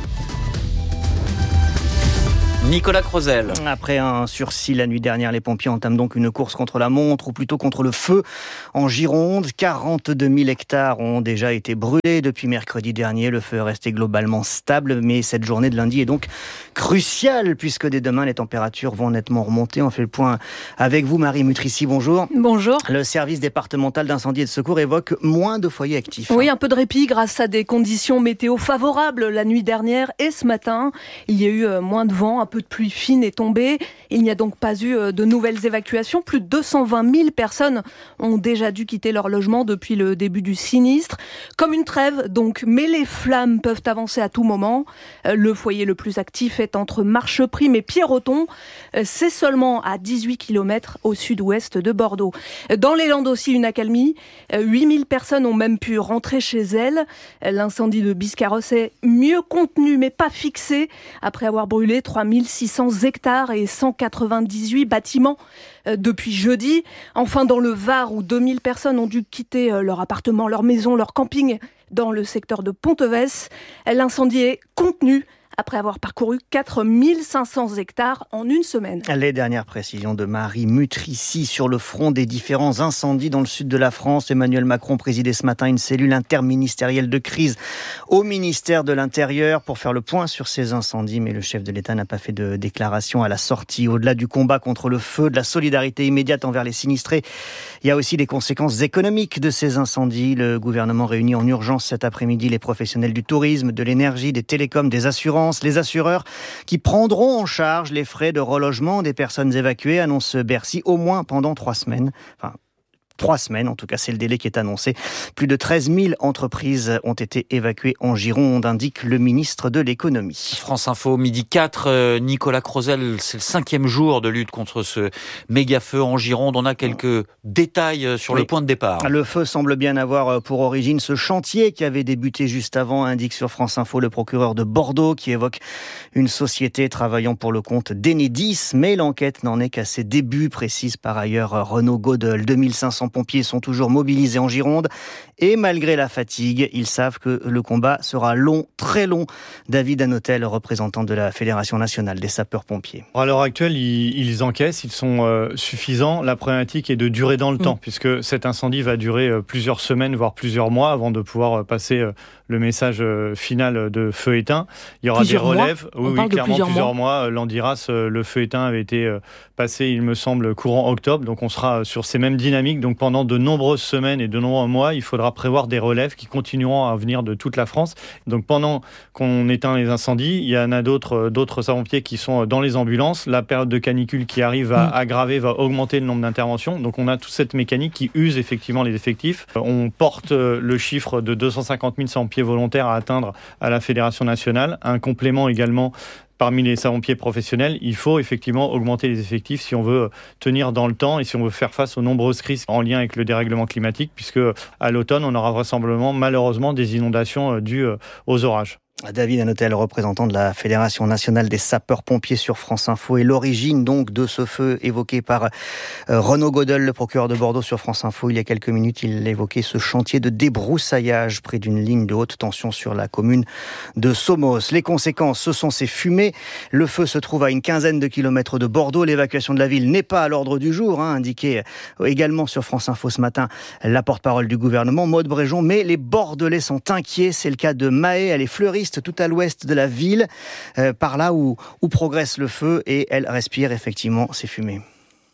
Nicolas Crozel.
Après un sursis la nuit dernière, les pompiers entament donc une course contre la montre, ou plutôt contre le feu en Gironde. quarante-deux mille hectares ont déjà été brûlés depuis mercredi dernier. Le feu est resté globalement stable, mais cette journée de lundi est donc cruciale, puisque dès demain, les températures vont nettement remonter. On fait le point avec vous, Marie Mutrici, bonjour.
Bonjour.
Le service départemental d'incendie et de secours évoque moins de foyers actifs.
Oui, un peu de répit grâce à des conditions météo favorables la nuit dernière et ce matin. Il y a eu moins de vent, un peu de pluie fine est tombée. Il n'y a donc pas eu de nouvelles évacuations. Plus de deux cent vingt mille personnes ont déjà dû quitter leur logement depuis le début du sinistre. Comme une trêve, donc, mais les flammes peuvent avancer à tout moment. Le foyer le plus actif est entre Marcheprime et Pierreton. C'est seulement à dix-huit kilomètres au sud-ouest de Bordeaux. Dans les Landes aussi, une accalmie. huit mille personnes ont même pu rentrer chez elles. L'incendie de Biscarrosse est mieux contenu, mais pas fixé, après avoir brûlé trois mille six cents hectares et cent quatre-vingt-dix-huit bâtiments depuis jeudi. Enfin, dans le Var, où deux mille personnes ont dû quitter leur appartement, leur maison, leur camping dans le secteur de Ponteves, l'incendie est contenu après avoir parcouru quatre mille cinq cents hectares en une semaine.
Les dernières précisions de Marie Mutrici sur le front des différents incendies dans le sud de la France. Emmanuel Macron présidait ce matin une cellule interministérielle de crise au ministère de l'Intérieur pour faire le point sur ces incendies. Mais le chef de l'État n'a pas fait de déclaration à la sortie. Au-delà du combat contre le feu, de la solidarité immédiate envers les sinistrés, il y a aussi les conséquences économiques de ces incendies. Le gouvernement réunit en urgence cet après-midi les professionnels du tourisme, de l'énergie, des télécoms, des assurances. Les assureurs qui prendront en charge les frais de relogement des personnes évacuées, annonce Bercy, au moins pendant trois semaines. Enfin, Trois semaines, en tout cas, c'est le délai qui est annoncé. Plus de treize mille entreprises ont été évacuées en Gironde, indique le ministre de l'économie.
France Info, midi quatre, Nicolas Crozel, c'est le cinquième jour de lutte contre ce méga feu en Gironde. On a quelques détails sur oui. le point de départ.
Le feu semble bien avoir pour origine ce chantier qui avait débuté juste avant, indique sur France Info le procureur de Bordeaux, qui évoque une société travaillant pour le compte d'Enedis. Mais l'enquête n'en est qu'à ses débuts, précise par ailleurs Renaud Godel. deux mille cinq cents pompiers sont toujours mobilisés en Gironde et malgré la fatigue, ils savent que le combat sera long, très long. David Hanotel, représentant de la Fédération nationale des sapeurs-pompiers.
À l'heure actuelle, ils, ils encaissent, ils sont euh, suffisants. La problématique est de durer dans le mmh. temps, puisque cet incendie va durer euh, plusieurs semaines, voire plusieurs mois, avant de pouvoir euh, passer euh, le message euh, final de feu éteint. Il y aura plusieurs des relèves.
Mois.
Oui, oui clairement, plusieurs, plusieurs mois. mois. L'Andiras, euh, le feu éteint avait été euh, passé, il me semble, courant octobre. Donc on sera sur ces mêmes dynamiques. Donc pendant de nombreuses semaines et de nombreux mois, il faudra prévoir des relèves qui continueront à venir de toute la France. Donc pendant qu'on éteint les incendies, il y en a d'autres, d'autres sapeurs-pompiers qui sont dans les ambulances. La période de canicule qui arrive va mmh. aggraver, va augmenter le nombre d'interventions. Donc on a toute cette mécanique qui use effectivement les effectifs. On porte le chiffre de deux cent cinquante mille sapeurs-pompiers volontaires à atteindre à la Fédération nationale. Un complément également parmi les sapeurs-pompiers professionnels, il faut effectivement augmenter les effectifs si on veut tenir dans le temps et si on veut faire face aux nombreuses crises en lien avec le dérèglement climatique, puisque à l'automne, on aura vraisemblablement, malheureusement, des inondations dues aux orages.
David Hanotel, représentant de la Fédération nationale des sapeurs-pompiers sur France Info, et l'origine donc de ce feu évoqué par Renaud Godel, le procureur de Bordeaux sur France Info. Il y a quelques minutes, il évoquait ce chantier de débroussaillage près d'une ligne de haute tension sur la commune de Somos. Les conséquences, ce sont ces fumées. Le feu se trouve à une quinzaine de kilomètres de Bordeaux. L'évacuation de la ville n'est pas à l'ordre du jour, hein, indiqué également sur France Info ce matin la porte-parole du gouvernement, Maude Bréjon. Mais les Bordelais sont inquiets. C'est le cas de Mahé. Elle est fleuriste tout à l'ouest de la ville, euh, par là où, où progresse le feu, et elle respire effectivement ces fumées.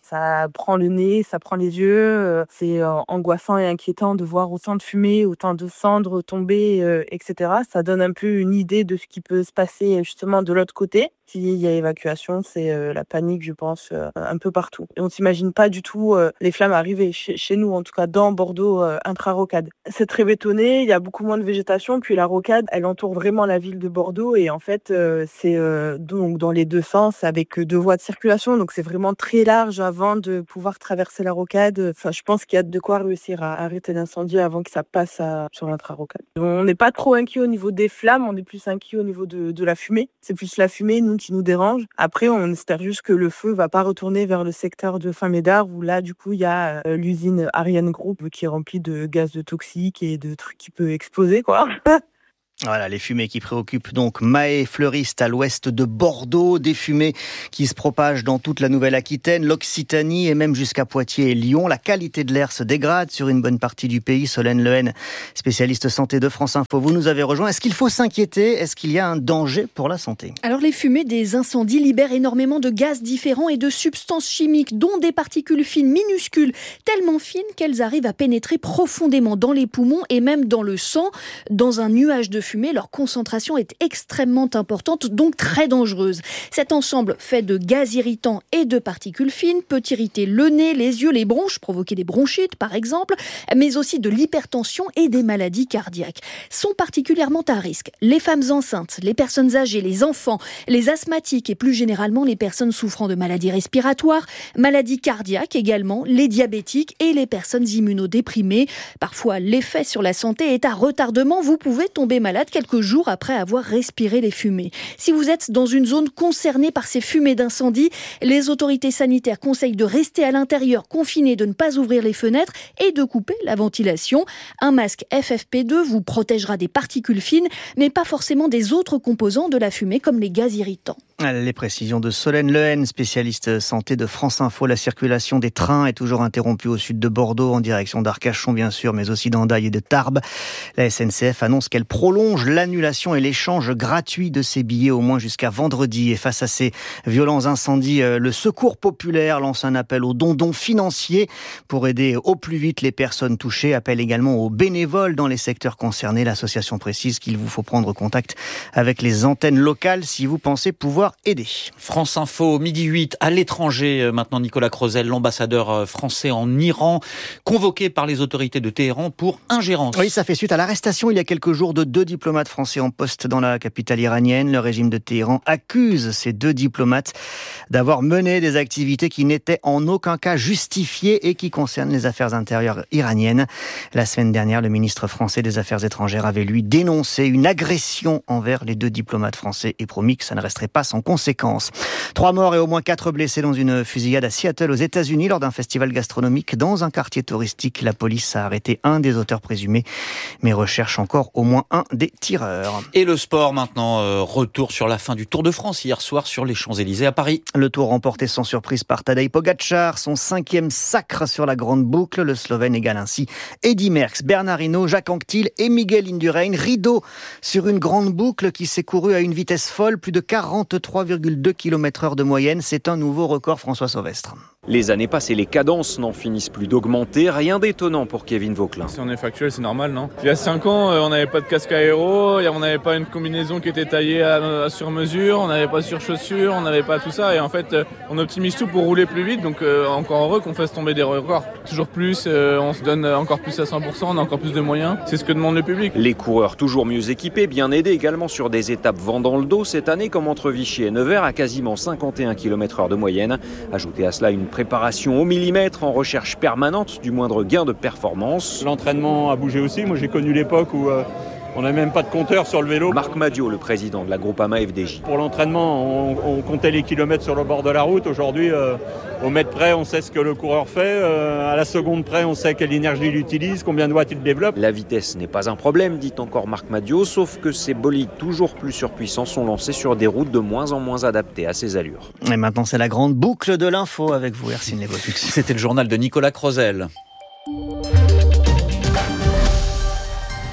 Ça prend le nez, ça prend les yeux. C'est angoissant et inquiétant de voir autant de fumée, autant de cendres tomber, et cetera. Ça donne un peu une idée de ce qui peut se passer justement de l'autre côté. S'il y a évacuation, c'est euh, la panique, je pense, euh, un peu partout. Et on ne s'imagine pas du tout euh, les flammes arriver chez, chez nous, en tout cas dans Bordeaux, euh, intra-rocade. C'est très bétonné, il y a beaucoup moins de végétation, puis la rocade, elle entoure vraiment la ville de Bordeaux, et en fait, euh, c'est euh, donc dans les deux sens, avec deux voies de circulation, donc c'est vraiment très large avant de pouvoir traverser la rocade. Enfin, je pense qu'il y a de quoi réussir à arrêter l'incendie avant que ça passe à, sur l'intra-rocade. On n'est pas trop inquiet au niveau des flammes, on est plus inquiet au niveau de, de la fumée. C'est plus la fumée, nous, qui nous dérange. Après, on espère juste que le feu va pas retourner vers le secteur de Saint-Médard où là, du coup, il y a euh, l'usine Ariane Group qui est remplie de gaz toxiques et de trucs qui peuvent exploser, quoi.
Voilà, les fumées qui préoccupent donc Mahé, fleuriste à l'ouest de Bordeaux, des fumées qui se propagent dans toute la Nouvelle-Aquitaine, l'Occitanie et même jusqu'à Poitiers et Lyon. La qualité de l'air se dégrade sur une bonne partie du pays. Solène Lehen, spécialiste santé de France Info, vous nous avez rejoint. Est-ce qu'il faut s'inquiéter ? Est-ce qu'il y a un danger pour la santé ?
Alors les fumées des incendies libèrent énormément de gaz différents et de substances chimiques, dont des particules fines minuscules, tellement fines qu'elles arrivent à pénétrer profondément dans les poumons et même dans le sang. Dans un nuage de fumée, leur concentration est extrêmement importante, donc très dangereuse. Cet ensemble fait de gaz irritants et de particules fines peut irriter le nez, les yeux, les bronches, provoquer des bronchites par exemple, mais aussi de l'hypertension et des maladies cardiaques. Sont particulièrement à risque les femmes enceintes, les personnes âgées, les enfants, les asthmatiques et plus généralement les personnes souffrant de maladies respiratoires, maladies cardiaques également, les diabétiques et les personnes immunodéprimées. Parfois, l'effet sur la santé est à retardement. Vous pouvez tomber malade quelques jours après avoir respiré les fumées. Si vous êtes dans une zone concernée par ces fumées d'incendie, les autorités sanitaires conseillent de rester à l'intérieur, confiné, de ne pas ouvrir les fenêtres et de couper la ventilation. Un masque F F P deux vous protégera des particules fines, mais pas forcément des autres composants de la fumée comme les gaz irritants.
Les précisions de Solène Lehen, spécialiste santé de France Info. La circulation des trains est toujours interrompue au sud de Bordeaux, en direction d'Arcachon bien sûr, mais aussi d'Andaille et de Tarbes. La S N C F annonce qu'elle prolonge l'annulation et l'échange gratuit de ses billets au moins jusqu'à vendredi. Et face à ces violents incendies, le Secours populaire lance un appel aux dons financiers pour aider au plus vite les personnes touchées. Appel également aux bénévoles dans les secteurs concernés. L'association précise qu'il vous faut prendre contact avec les antennes locales si vous pensez pouvoir aider.
France Info, midi huit, à l'étranger. Maintenant, Nicolas Crozel, l'ambassadeur français en Iran, convoqué par les autorités de Téhéran pour ingérence.
Oui, ça fait suite à l'arrestation il y a quelques jours de deux diplomates français en poste dans la capitale iranienne. Le régime de Téhéran accuse ces deux diplomates d'avoir mené des activités qui n'étaient en aucun cas justifiées et qui concernent les affaires intérieures iraniennes. La semaine dernière, le ministre français des Affaires étrangères avait lui dénoncé une agression envers les deux diplomates français et promis que ça ne resterait pas sans conséquences. Trois morts et au moins quatre blessés dans une fusillade à Seattle aux États-Unis lors d'un festival gastronomique dans un quartier touristique. La police a arrêté un des auteurs présumés, mais recherche encore au moins un des tireurs.
Et le sport maintenant, euh, retour sur la fin du Tour de France hier soir sur les Champs-Élysées à Paris.
Le Tour remporté sans surprise par Tadej Pogačar, son cinquième sacre sur la grande boucle. Le Slovène égale ainsi Eddy Merckx, Bernard Hinault, Jacques Anquetil et Miguel Indurain. Rideau sur une grande boucle qui s'est courue à une vitesse folle, plus de quarante-trois virgule deux kilomètres heure de moyenne. C'est un nouveau record, François Sauvestre.
Les années passées, les cadences n'en finissent plus d'augmenter. Rien d'étonnant pour Kevin Vauquelin.
Si on est factuel, c'est normal, non ? Il y a cinq ans, on n'avait pas de casque aéro, on n'avait pas une combinaison qui était taillée à, à sur mesure, on n'avait pas sur chaussures, on n'avait pas tout ça. Et en fait, on optimise tout pour rouler plus vite. Donc euh, encore heureux qu'on fasse tomber des records. Toujours plus, euh, on se donne encore plus à cent pour cent, on a encore plus de moyens. C'est ce que demande le public.
Les coureurs toujours mieux équipés, bien aidés également sur des étapes vent dans le dos cette année, comme entre Vichy et Nevers, à quasiment cinquante et un kilomètres heure de moyenne. Ajoutez à cela une préparation au millimètre en recherche permanente du moindre gain de performance.
L'entraînement a bougé aussi. Moi, j'ai connu l'époque où euh, on n'avait même pas de compteur sur le vélo.
Marc Madiot, le président de la Groupama F D J.
Pour l'entraînement, on, on comptait les kilomètres sur le bord de la route. Aujourd'hui, euh, au mètre près, on sait ce que le coureur fait. Euh, à la seconde près, on sait quelle énergie il utilise, combien de watts il développe.
La vitesse n'est pas un problème, dit encore Marc Madiot, sauf que ces bolides toujours plus surpuissants sont lancés sur des routes de moins en moins adaptées à ses allures.
Et maintenant, c'est la grande boucle de l'info avec vous, Hercine Levautux.
C'était le journal de Nicolas Crozel.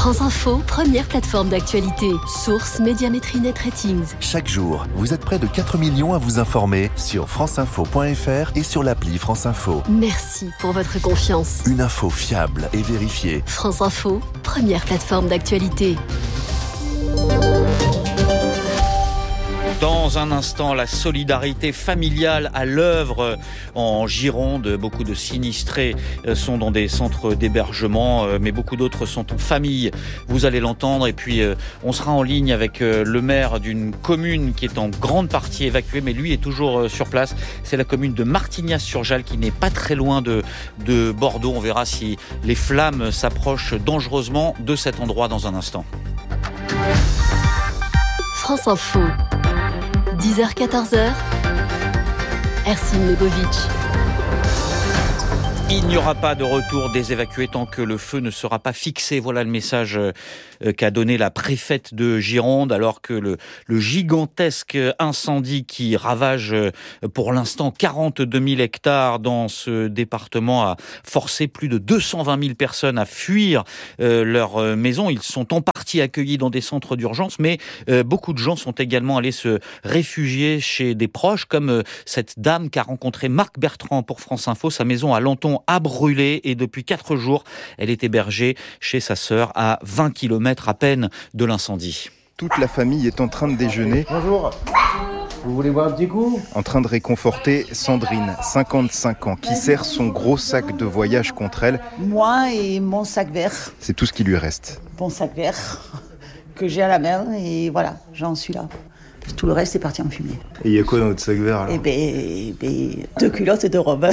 France Info, première plateforme d'actualité. Source Médiamétrie Net Ratings.
Chaque jour, vous êtes près de quatre millions à vous informer sur franceinfo point f r et sur l'appli France Info.
Merci pour votre confiance.
Une info fiable et vérifiée.
France Info, première plateforme d'actualité.
Dans un instant, la solidarité familiale à l'œuvre en Gironde. Beaucoup de sinistrés sont dans des centres d'hébergement, mais beaucoup d'autres sont en famille. Vous allez l'entendre. Et puis, on sera en ligne avec le maire d'une commune qui est en grande partie évacuée, mais lui est toujours sur place. C'est la commune de Martignas-sur-Jalles qui n'est pas très loin de, de Bordeaux. On verra si les flammes s'approchent dangereusement de cet endroit dans un instant.
France Info. dix heures quatorze heures, Ercine Lebovic.
Il n'y aura pas de retour des évacués tant que le feu ne sera pas fixé. Voilà le message qu'a donné la préfète de Gironde, alors que le, le gigantesque incendie qui ravage pour l'instant quarante-deux mille hectares dans ce département a forcé plus de deux cent vingt mille personnes à fuir euh, leur maison. Ils sont en partie accueillis dans des centres d'urgence, mais euh, beaucoup de gens sont également allés se réfugier chez des proches, comme euh, cette dame qu'a rencontré Marc Bertrand pour France Info. Sa maison à Lanton a brûlé et depuis quatre jours, elle est hébergée chez sa sœur à vingt kilomètres à peine de l'incendie.
Toute la famille est en train de déjeuner.
Bonjour. Vous voulez boire un petit coup ?
En train de réconforter Sandrine, cinquante-cinq ans, qui serre son gros sac de voyage contre elle.
Moi et mon sac vert.
C'est tout ce qui lui reste.
Mon sac vert que j'ai à la main et voilà, j'en suis là. Tout le reste est parti en fumée.
Et il y a quoi dans votre sac vert alors ?
Eh ben, ben, deux culottes et deux robes.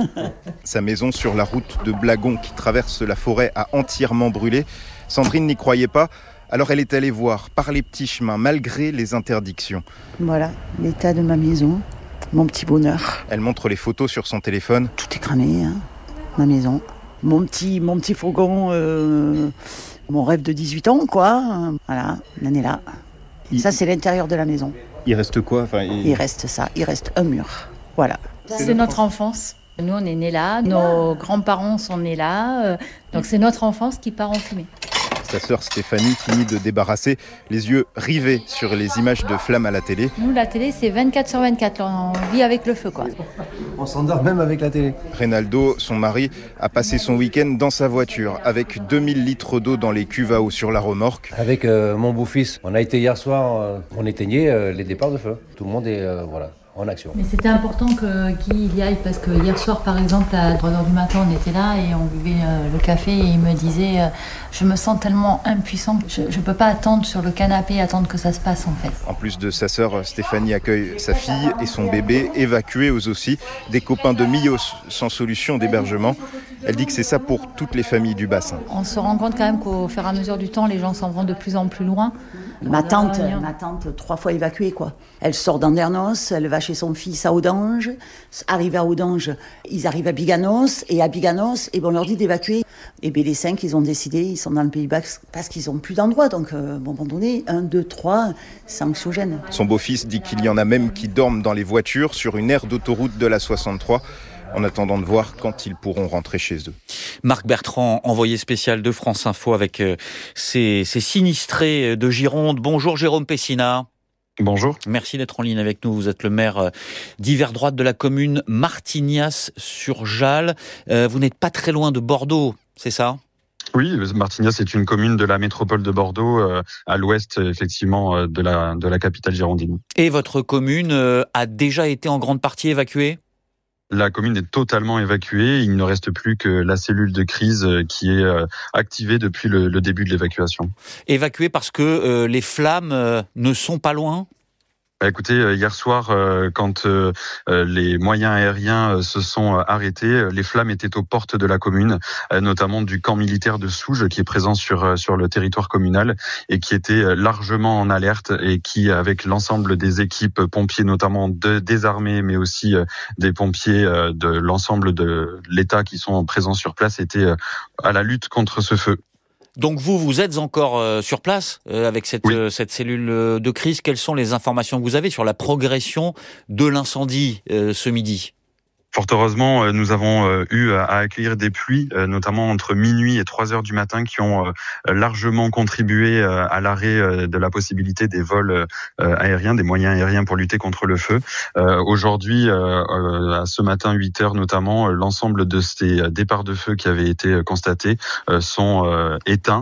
Sa maison sur la route de Blagon qui traverse la forêt a entièrement brûlé. Sandrine n'y croyait pas, alors elle est allée voir par les petits chemins malgré les interdictions.
Voilà, l'état de ma maison, mon petit bonheur.
Elle montre les photos sur son téléphone.
Tout est cramé, hein, ma maison. Mon petit, mon petit fourgon, euh, mon rêve de dix-huit ans, quoi. Voilà, on en est là. Il... Ça, c'est l'intérieur de la maison.
Il reste quoi enfin, il...
il reste ça, il reste un mur. Voilà.
C'est, c'est notre enfance. Nous, on est nés là, nos grands-parents sont nés là. Donc, c'est notre enfance qui part en fumée.
Sa sœur Stéphanie finit de débarrasser, les yeux rivés sur les images de flammes à la télé.
Nous, la télé, c'est vingt-quatre sur vingt-quatre. On vit avec le feu, quoi.
On s'endort même avec la télé.
Reynaldo, son mari, a passé son week-end dans sa voiture avec deux mille litres d'eau dans les cuves à eau sur la remorque.
Avec euh, mon beau-fils, on a été hier soir, euh, on éteignait euh, les départs de feu. Tout le monde est euh, voilà, en action.
Mais c'était important que Guy y aille parce que hier soir, par exemple, à trois heures du matin, on était là et on buvait euh, le café et il me disait euh, je me sens tellement impuissant, je ne peux pas attendre sur le canapé et attendre que ça se passe en fait.
En plus de sa sœur, Stéphanie accueille sa fille et son bébé évacués eux aussi, des copains de Millos sans solution d'hébergement. Elle dit que c'est ça pour toutes les familles du bassin.
On se rend compte quand même qu'au fur et à mesure du temps, les gens s'en vont de plus en plus loin.
Ma tante, ma tante, trois fois évacuée, quoi. Elle sort d'Andernos, elle va chez son fils à Audange. Arrive à Audange, ils arrivent à Biganos. Et à Biganos, et ben on leur dit d'évacuer. Et bien les cinq, ils ont décidé, ils sont dans le Pays Basque parce qu'ils n'ont plus d'endroit. Donc, euh, à un moment donné, un, deux, trois, c'est anxiogène.
Son beau-fils dit qu'il y en a même qui dorment dans les voitures sur une aire d'autoroute de la soixante-trois. En attendant de voir quand ils pourront rentrer chez eux.
Marc Bertrand, envoyé spécial de France Info avec euh, ces, ces sinistrés de Gironde. Bonjour Jérôme Pessina.
Bonjour.
Merci d'être en ligne avec nous. Vous êtes le maire d'hiver droite de la commune Martignas-sur-Jalles. Euh, vous n'êtes pas très loin de Bordeaux, c'est ça ?
Oui, Martignas est une commune de la métropole de Bordeaux, euh, à l'ouest effectivement de la, de la capitale girondine.
Et votre commune euh, a déjà été en grande partie évacuée ?
La commune est totalement évacuée. Il ne reste plus que la cellule de crise qui est activée depuis le, le début de l'évacuation.
Évacuée parce que euh, les flammes euh, ne sont pas loin ?
Écoutez, hier soir, quand les moyens aériens se sont arrêtés, les flammes étaient aux portes de la commune, notamment du camp militaire de Souges, qui est présent sur sur le territoire communal et qui était largement en alerte et qui, avec l'ensemble des équipes pompiers, notamment de, des armées, mais aussi des pompiers de l'ensemble de l'État qui sont présents sur place, étaient à la lutte contre ce feu.
Donc vous, vous êtes encore euh, sur place euh, avec cette, oui. euh, cette cellule de crise. Quelles sont les informations que vous avez sur la progression de l'incendie euh, ce midi ?
Fort heureusement, nous avons eu à accueillir des pluies, notamment entre minuit et trois heures du matin, qui ont largement contribué à l'arrêt de la possibilité des vols aériens, des moyens aériens pour lutter contre le feu. Aujourd'hui, à ce matin, huit heures notamment, l'ensemble de ces départs de feu qui avaient été constatés sont éteints.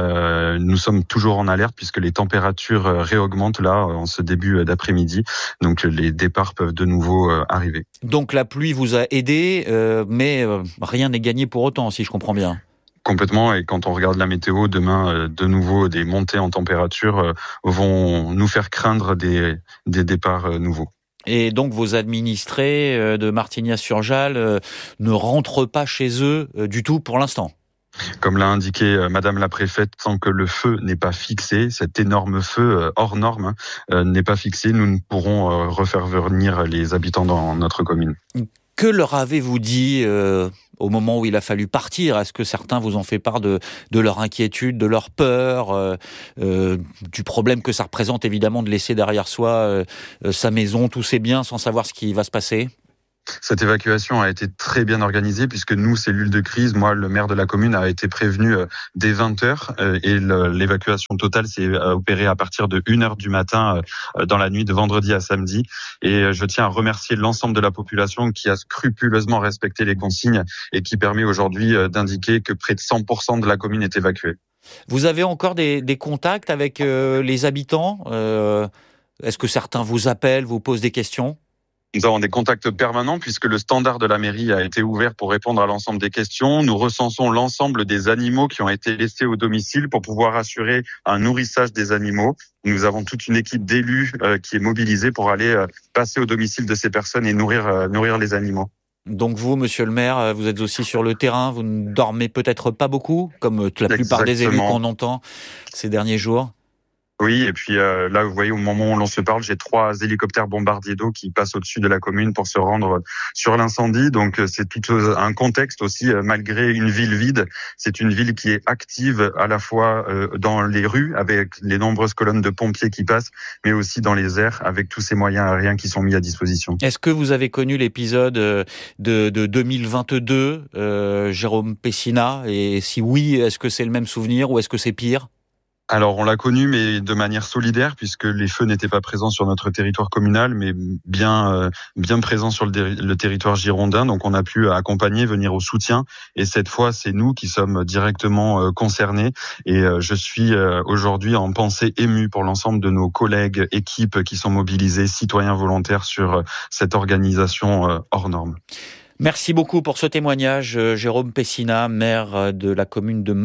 Nous sommes toujours en alerte puisque les températures réaugmentent là en ce début d'après-midi. Donc les départs peuvent de nouveau arriver.
Donc la pluie vous a aidé, euh, mais euh, rien n'est gagné pour autant, si je comprends bien.
Complètement, et quand on regarde la météo, demain, euh, de nouveau, des montées en température euh, vont nous faire craindre des, des départs euh, nouveaux.
Et donc vos administrés euh, de Martignas-sur-Jalles euh, ne rentrent pas chez eux euh, du tout pour l'instant.
Comme l'a indiqué euh, Madame la Préfète, tant que le feu n'est pas fixé, cet énorme feu euh, hors norme euh, n'est pas fixé, nous ne pourrons euh, refaire venir les habitants dans notre commune.
Que leur avez-vous dit euh, au moment où il a fallu partir ? Est-ce que certains vous ont fait part de, de leur inquiétude, de leur peur, euh, euh, du problème que ça représente évidemment de laisser derrière soi euh, sa maison, tous ses biens, sans savoir ce qui va se passer ?
Cette évacuation a été très bien organisée puisque nous, cellule de crise, moi, le maire de la commune, a été prévenu dès vingt heures et l'évacuation totale s'est opérée à partir de une heure du matin dans la nuit de vendredi à samedi. Et je tiens à remercier l'ensemble de la population qui a scrupuleusement respecté les consignes et qui permet aujourd'hui d'indiquer que près de cent pour cent de la commune est évacuée.
Vous avez encore des, des contacts avec euh, les habitants ? euh, Est-ce que certains vous appellent, vous posent des questions ?
Nous avons des contacts permanents puisque le standard de la mairie a été ouvert pour répondre à l'ensemble des questions. Nous recensons l'ensemble des animaux qui ont été laissés au domicile pour pouvoir assurer un nourrissage des animaux. Nous avons toute une équipe d'élus euh, qui est mobilisée pour aller euh, passer au domicile de ces personnes et nourrir, euh, nourrir les animaux.
Donc vous, monsieur le maire, vous êtes aussi sur le terrain, vous ne dormez peut-être pas beaucoup, comme la plupart Exactement. des élus qu'on entend ces derniers jours ?
Oui, et puis euh, là, vous voyez, au moment où l'on se parle, j'ai trois hélicoptères bombardiers d'eau qui passent au-dessus de la commune pour se rendre sur l'incendie. Donc c'est tout un contexte aussi, euh, malgré une ville vide, c'est une ville qui est active à la fois euh, dans les rues, avec les nombreuses colonnes de pompiers qui passent, mais aussi dans les airs, avec tous ces moyens aériens qui sont mis à disposition.
Est-ce que vous avez connu l'épisode de, de deux mille vingt-deux, euh, Jérôme Pessina ? Et si oui, est-ce que c'est le même souvenir ou est-ce que c'est pire ?
Alors, on l'a connu, mais de manière solidaire, puisque les feux n'étaient pas présents sur notre territoire communal, mais bien euh, bien présents sur le, dé- le territoire girondin. Donc, on a pu accompagner, venir au soutien. Et cette fois, c'est nous qui sommes directement euh, concernés. Et euh, je suis euh, aujourd'hui en pensée émue pour l'ensemble de nos collègues, équipes qui sont mobilisés, citoyens volontaires sur euh, cette organisation euh, hors norme.
Merci beaucoup pour ce témoignage, Jérôme Pessina, maire de la commune de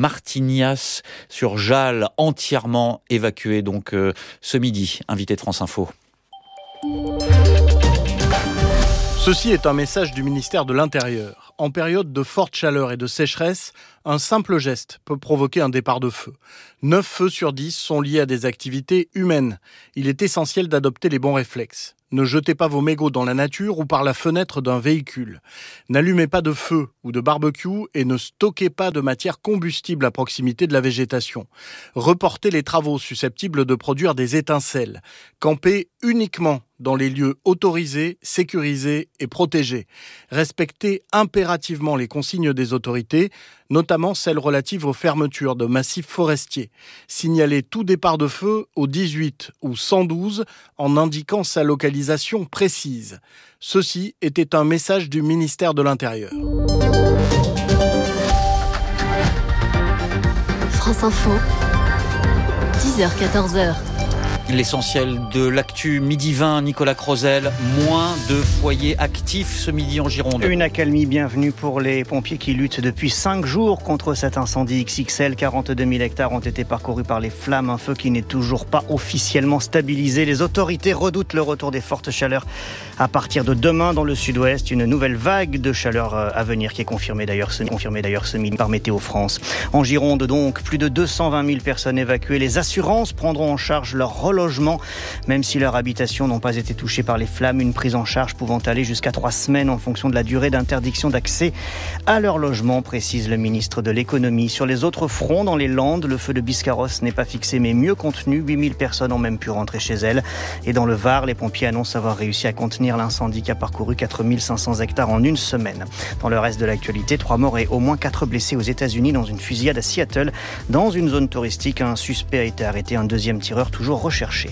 Martignas-sur-Jalles, entièrement évacué donc euh, ce midi, invité de France Info.
Ceci est un message du ministère de l'Intérieur. En période de forte chaleur et de sécheresse, un simple geste peut provoquer un départ de feu. neuf feux sur dix sont liés à des activités humaines. Il est essentiel d'adopter les bons réflexes. Ne jetez pas vos mégots dans la nature ou par la fenêtre d'un véhicule. N'allumez pas de feu ou de barbecue et ne stockez pas de matière combustible à proximité de la végétation. Reportez les travaux susceptibles de produire des étincelles. Campez uniquement dans les lieux autorisés, sécurisés et protégés. Respectez impérativement les consignes des autorités, notamment celles relatives aux fermetures de massifs forestiers. Signalez tout départ de feu au dix-huit ou cent douze en indiquant sa localisation précise. Ceci était un message du ministère de l'Intérieur.
France Info, dix heures quatorze heures.
L'essentiel de l'actu midi vingt, Nicolas Crozel, moins de foyers actifs ce midi en Gironde.
Une accalmie bienvenue pour les pompiers qui luttent depuis cinq jours contre cet incendie X X L. quarante-deux mille hectares ont été parcourus par les flammes, un feu qui n'est toujours pas officiellement stabilisé. Les autorités redoutent le retour des fortes chaleurs à partir de demain dans le sud-ouest. Une nouvelle vague de chaleur à venir qui est confirmée d'ailleurs ce, confirmée d'ailleurs ce midi par Météo France. En Gironde donc, plus de deux cent vingt mille personnes évacuées. Les assurances prendront en charge leur relogement logement, même si leurs habitations n'ont pas été touchées par les flammes, une prise en charge pouvant aller jusqu'à trois semaines en fonction de la durée d'interdiction d'accès à leur logement, précise le ministre de l'économie. Sur les autres fronts, dans les Landes, le feu de Biscarrosse n'est pas fixé mais mieux contenu. huit mille personnes ont même pu rentrer chez elles. Et dans le Var, les pompiers annoncent avoir réussi à contenir l'incendie qui a parcouru quatre mille cinq cents hectares en une semaine. Dans le reste de l'actualité, trois morts et au moins quatre blessés aux États-Unis dans une fusillade à Seattle. Dans une zone touristique, un suspect a été arrêté, un deuxième tireur toujours recherché.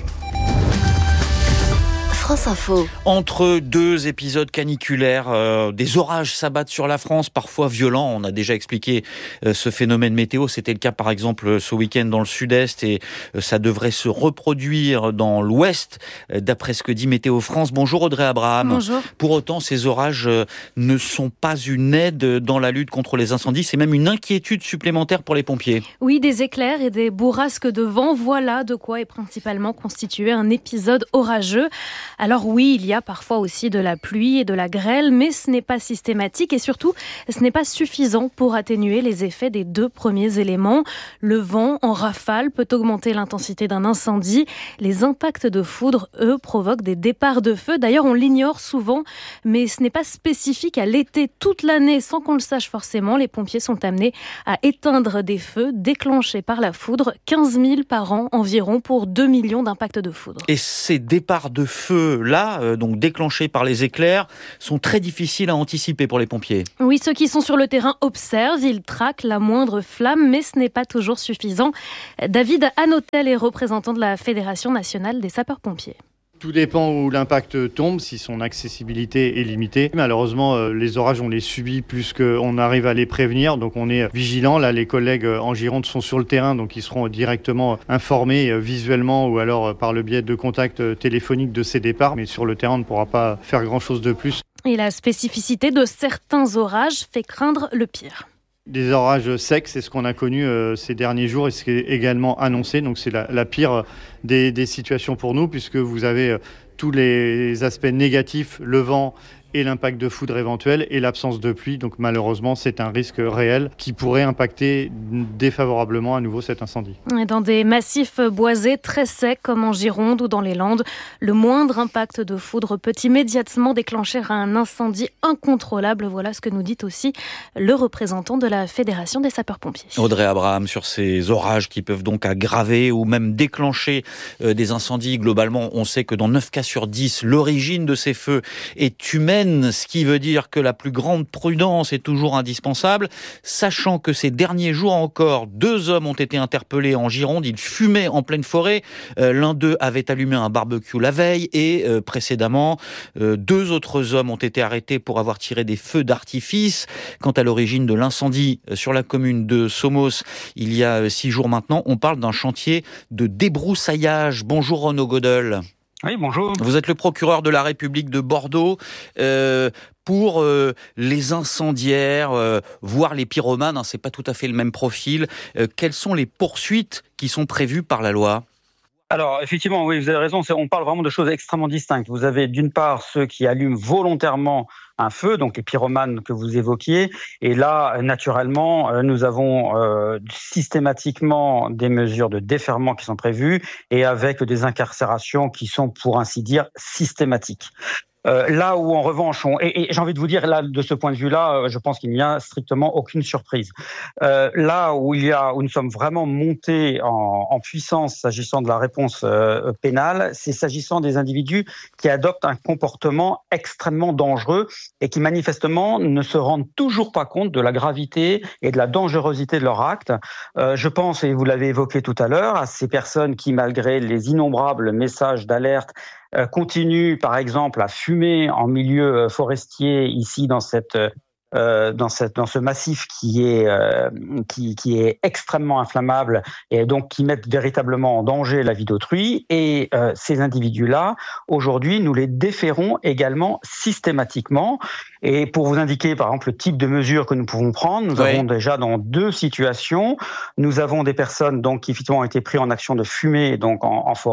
France Info.
Entre deux épisodes caniculaires, euh, des orages s'abattent sur la France, parfois violents. On a déjà expliqué euh, ce phénomène météo. C'était le cas par exemple ce week-end dans le sud-est et euh, ça devrait se reproduire dans l'ouest, euh, d'après ce que dit Météo France. Bonjour Audrey Abraham.
Bonjour.
Pour autant, ces orages euh, ne sont pas une aide dans la lutte contre les incendies. C'est même une inquiétude supplémentaire pour les pompiers.
Oui, des éclairs et des bourrasques de vent, voilà de quoi est principalement constitué un épisode orageux. Alors oui, il y a parfois aussi de la pluie et de la grêle, mais ce n'est pas systématique et surtout, ce n'est pas suffisant pour atténuer les effets des deux premiers éléments. Le vent en rafale peut augmenter l'intensité d'un incendie. Les impacts de foudre, eux, provoquent des départs de feu. D'ailleurs, on l'ignore souvent, mais ce n'est pas spécifique à l'été. Toute l'année, sans qu'on le sache forcément, les pompiers sont amenés à éteindre des feux déclenchés par la foudre. quinze mille par an environ pour deux millions d'impacts de foudre.
Et ces départs de feu là, euh, donc déclenchés par les éclairs, sont très difficiles à anticiper pour les pompiers.
Oui, ceux qui sont sur le terrain observent, ils traquent la moindre flamme, mais ce n'est pas toujours suffisant. David Hanotel est représentant de la Fédération nationale des sapeurs-pompiers.
Tout dépend où l'impact tombe, si son accessibilité est limitée. Malheureusement, les orages, on les subit plus qu'on arrive à les prévenir. Donc on est vigilant. Là, les collègues en Gironde sont sur le terrain, donc ils seront directement informés visuellement ou alors par le biais de contacts téléphoniques de ces départs. Mais sur le terrain, on ne pourra pas faire grand-chose de plus.
Et la spécificité de certains orages fait craindre le pire.
Des orages secs, c'est ce qu'on a connu euh, ces derniers jours et ce qui est également annoncé. Donc c'est la, la pire des, des situations pour nous puisque vous avez euh, tous les aspects négatifs, le vent et l'impact de foudre éventuel et l'absence de pluie. Donc malheureusement, c'est un risque réel qui pourrait impacter défavorablement à nouveau cet incendie.
Et dans des massifs boisés très secs comme en Gironde ou dans les Landes, le moindre impact de foudre peut immédiatement déclencher un incendie incontrôlable. Voilà ce que nous dit aussi le représentant de la Fédération des sapeurs-pompiers.
Audrey Abraham, sur ces orages qui peuvent donc aggraver ou même déclencher euh, des incendies. Globalement, on sait que dans neuf cas sur dix, l'origine de ces feux est humaine. Ce qui veut dire que la plus grande prudence est toujours indispensable, sachant que ces derniers jours encore, deux hommes ont été interpellés en Gironde. Ils fumaient en pleine forêt. Euh, l'un d'eux avait allumé un barbecue la veille et euh, précédemment, euh, deux autres hommes ont été arrêtés pour avoir tiré des feux d'artifice. Quant à l'origine de l'incendie sur la commune de Somos, il y a six jours maintenant, on parle d'un chantier de débroussaillage. Bonjour Renaud Godel.
Oui, bonjour.
Vous êtes le procureur de la République de Bordeaux. Euh, pour euh, les incendiaires, euh, voire les pyromanes, hein, c'est pas tout à fait le même profil. Euh, quelles sont les poursuites qui sont prévues par la loi ?
Alors, effectivement, oui, vous avez raison, c'est, on parle vraiment de choses extrêmement distinctes. Vous avez d'une part ceux qui allument volontairement un feu, donc les pyromanes que vous évoquiez, et là, naturellement, nous avons euh, systématiquement des mesures de déferrement qui sont prévues, et avec des incarcérations qui sont, pour ainsi dire, systématiques. Euh, là où en revanche, on, et, et j'ai envie de vous dire, là de ce point de vue-là, je pense qu'il n'y a strictement aucune surprise. Euh, là où il y a, où nous sommes vraiment montés en, en puissance s'agissant de la réponse euh, pénale, c'est s'agissant des individus qui adoptent un comportement extrêmement dangereux et qui manifestement ne se rendent toujours pas compte de la gravité et de la dangerosité de leur acte. Euh, je pense, et vous l'avez évoqué tout à l'heure, à ces personnes qui, malgré les innombrables messages d'alerte, Euh, continue, par exemple, à fumer en milieu forestier ici dans cette euh, dans cette dans ce massif qui est euh, qui qui est extrêmement inflammable et donc qui met véritablement en danger la vie d'autrui. Et euh, ces individus-là, aujourd'hui, nous les déférons également systématiquement. Et pour vous indiquer, par exemple, le type de mesures que nous pouvons prendre, nous oui. avons déjà dans deux situations, nous avons des personnes donc qui effectivement ont été prises en action de fumée donc en, en forêt,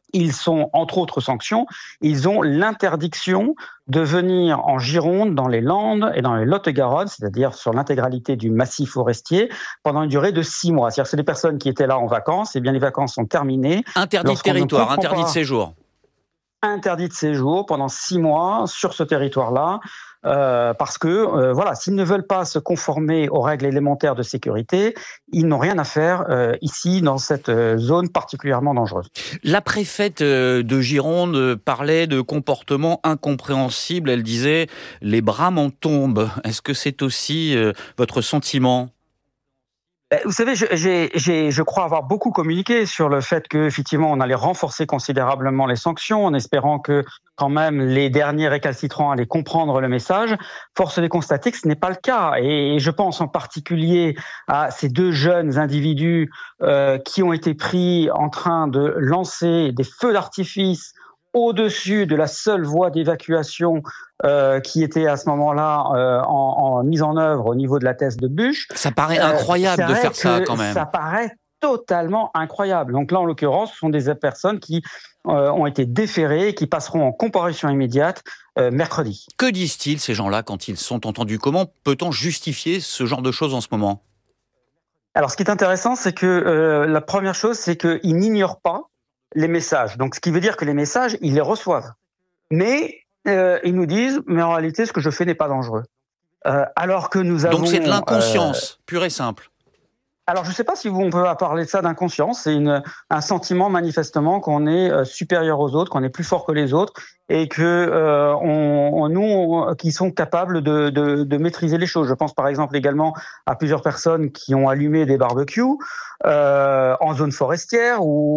Ils sont, entre autres sanctions, ils ont l'interdiction de venir en Gironde, dans les Landes et dans les Lot-et-Garonne, c'est-à-dire sur l'intégralité du massif forestier, pendant une durée de six mois. C'est-à-dire que c'est des personnes qui étaient là en vacances, et bien les vacances sont terminées.
Interdit de territoire, interdit de séjour.
Interdit de séjour pendant six mois sur ce territoire-là. Euh, parce que euh, voilà, s'ils ne veulent pas se conformer aux règles élémentaires de sécurité, ils n'ont rien à faire euh, ici dans cette euh, zone particulièrement dangereuse.
La préfète euh, de Gironde parlait de comportements incompréhensibles. Elle disait « les bras m'en tombent ». Est-ce que c'est aussi euh, votre sentiment ?
Vous savez, je, j'ai, j'ai, je crois avoir beaucoup communiqué sur le fait que, effectivement, on allait renforcer considérablement les sanctions, en espérant que, quand même, les derniers récalcitrants allaient comprendre le message. Force est de constater que ce n'est pas le cas. Et je pense en particulier à ces deux jeunes individus euh, qui ont été pris en train de lancer des feux d'artifice au-dessus de la seule voie d'évacuation euh, qui était à ce moment-là euh, en, en mise en œuvre au niveau de la Thèse de Buch.
Ça paraît incroyable euh, de faire ça quand même.
Ça paraît totalement incroyable. Donc là, en l'occurrence, ce sont des personnes qui euh, ont été déférées et qui passeront en comparution immédiate euh, mercredi.
Que disent-ils ces gens-là quand ils sont entendus ? Comment peut-on justifier ce genre de choses en ce moment ?
Alors, ce qui est intéressant, c'est que euh, la première chose, c'est qu'ils n'ignorent pas les messages. Donc, ce qui veut dire que les messages, ils les reçoivent. Mais euh, ils nous disent, mais en réalité, ce que je fais n'est pas dangereux. Euh, alors que nous avons...
Donc c'est de l'inconscience, euh, pure et simple.
Alors, je ne sais pas si vous, on peut parler de ça d'inconscience. C'est une, un sentiment, manifestement, qu'on est euh, supérieur aux autres, qu'on est plus fort que les autres, et que euh, on, on, nous, on, qui sont capables de, de, de maîtriser les choses. Je pense par exemple également à plusieurs personnes qui ont allumé des barbecues euh, en zone forestière ou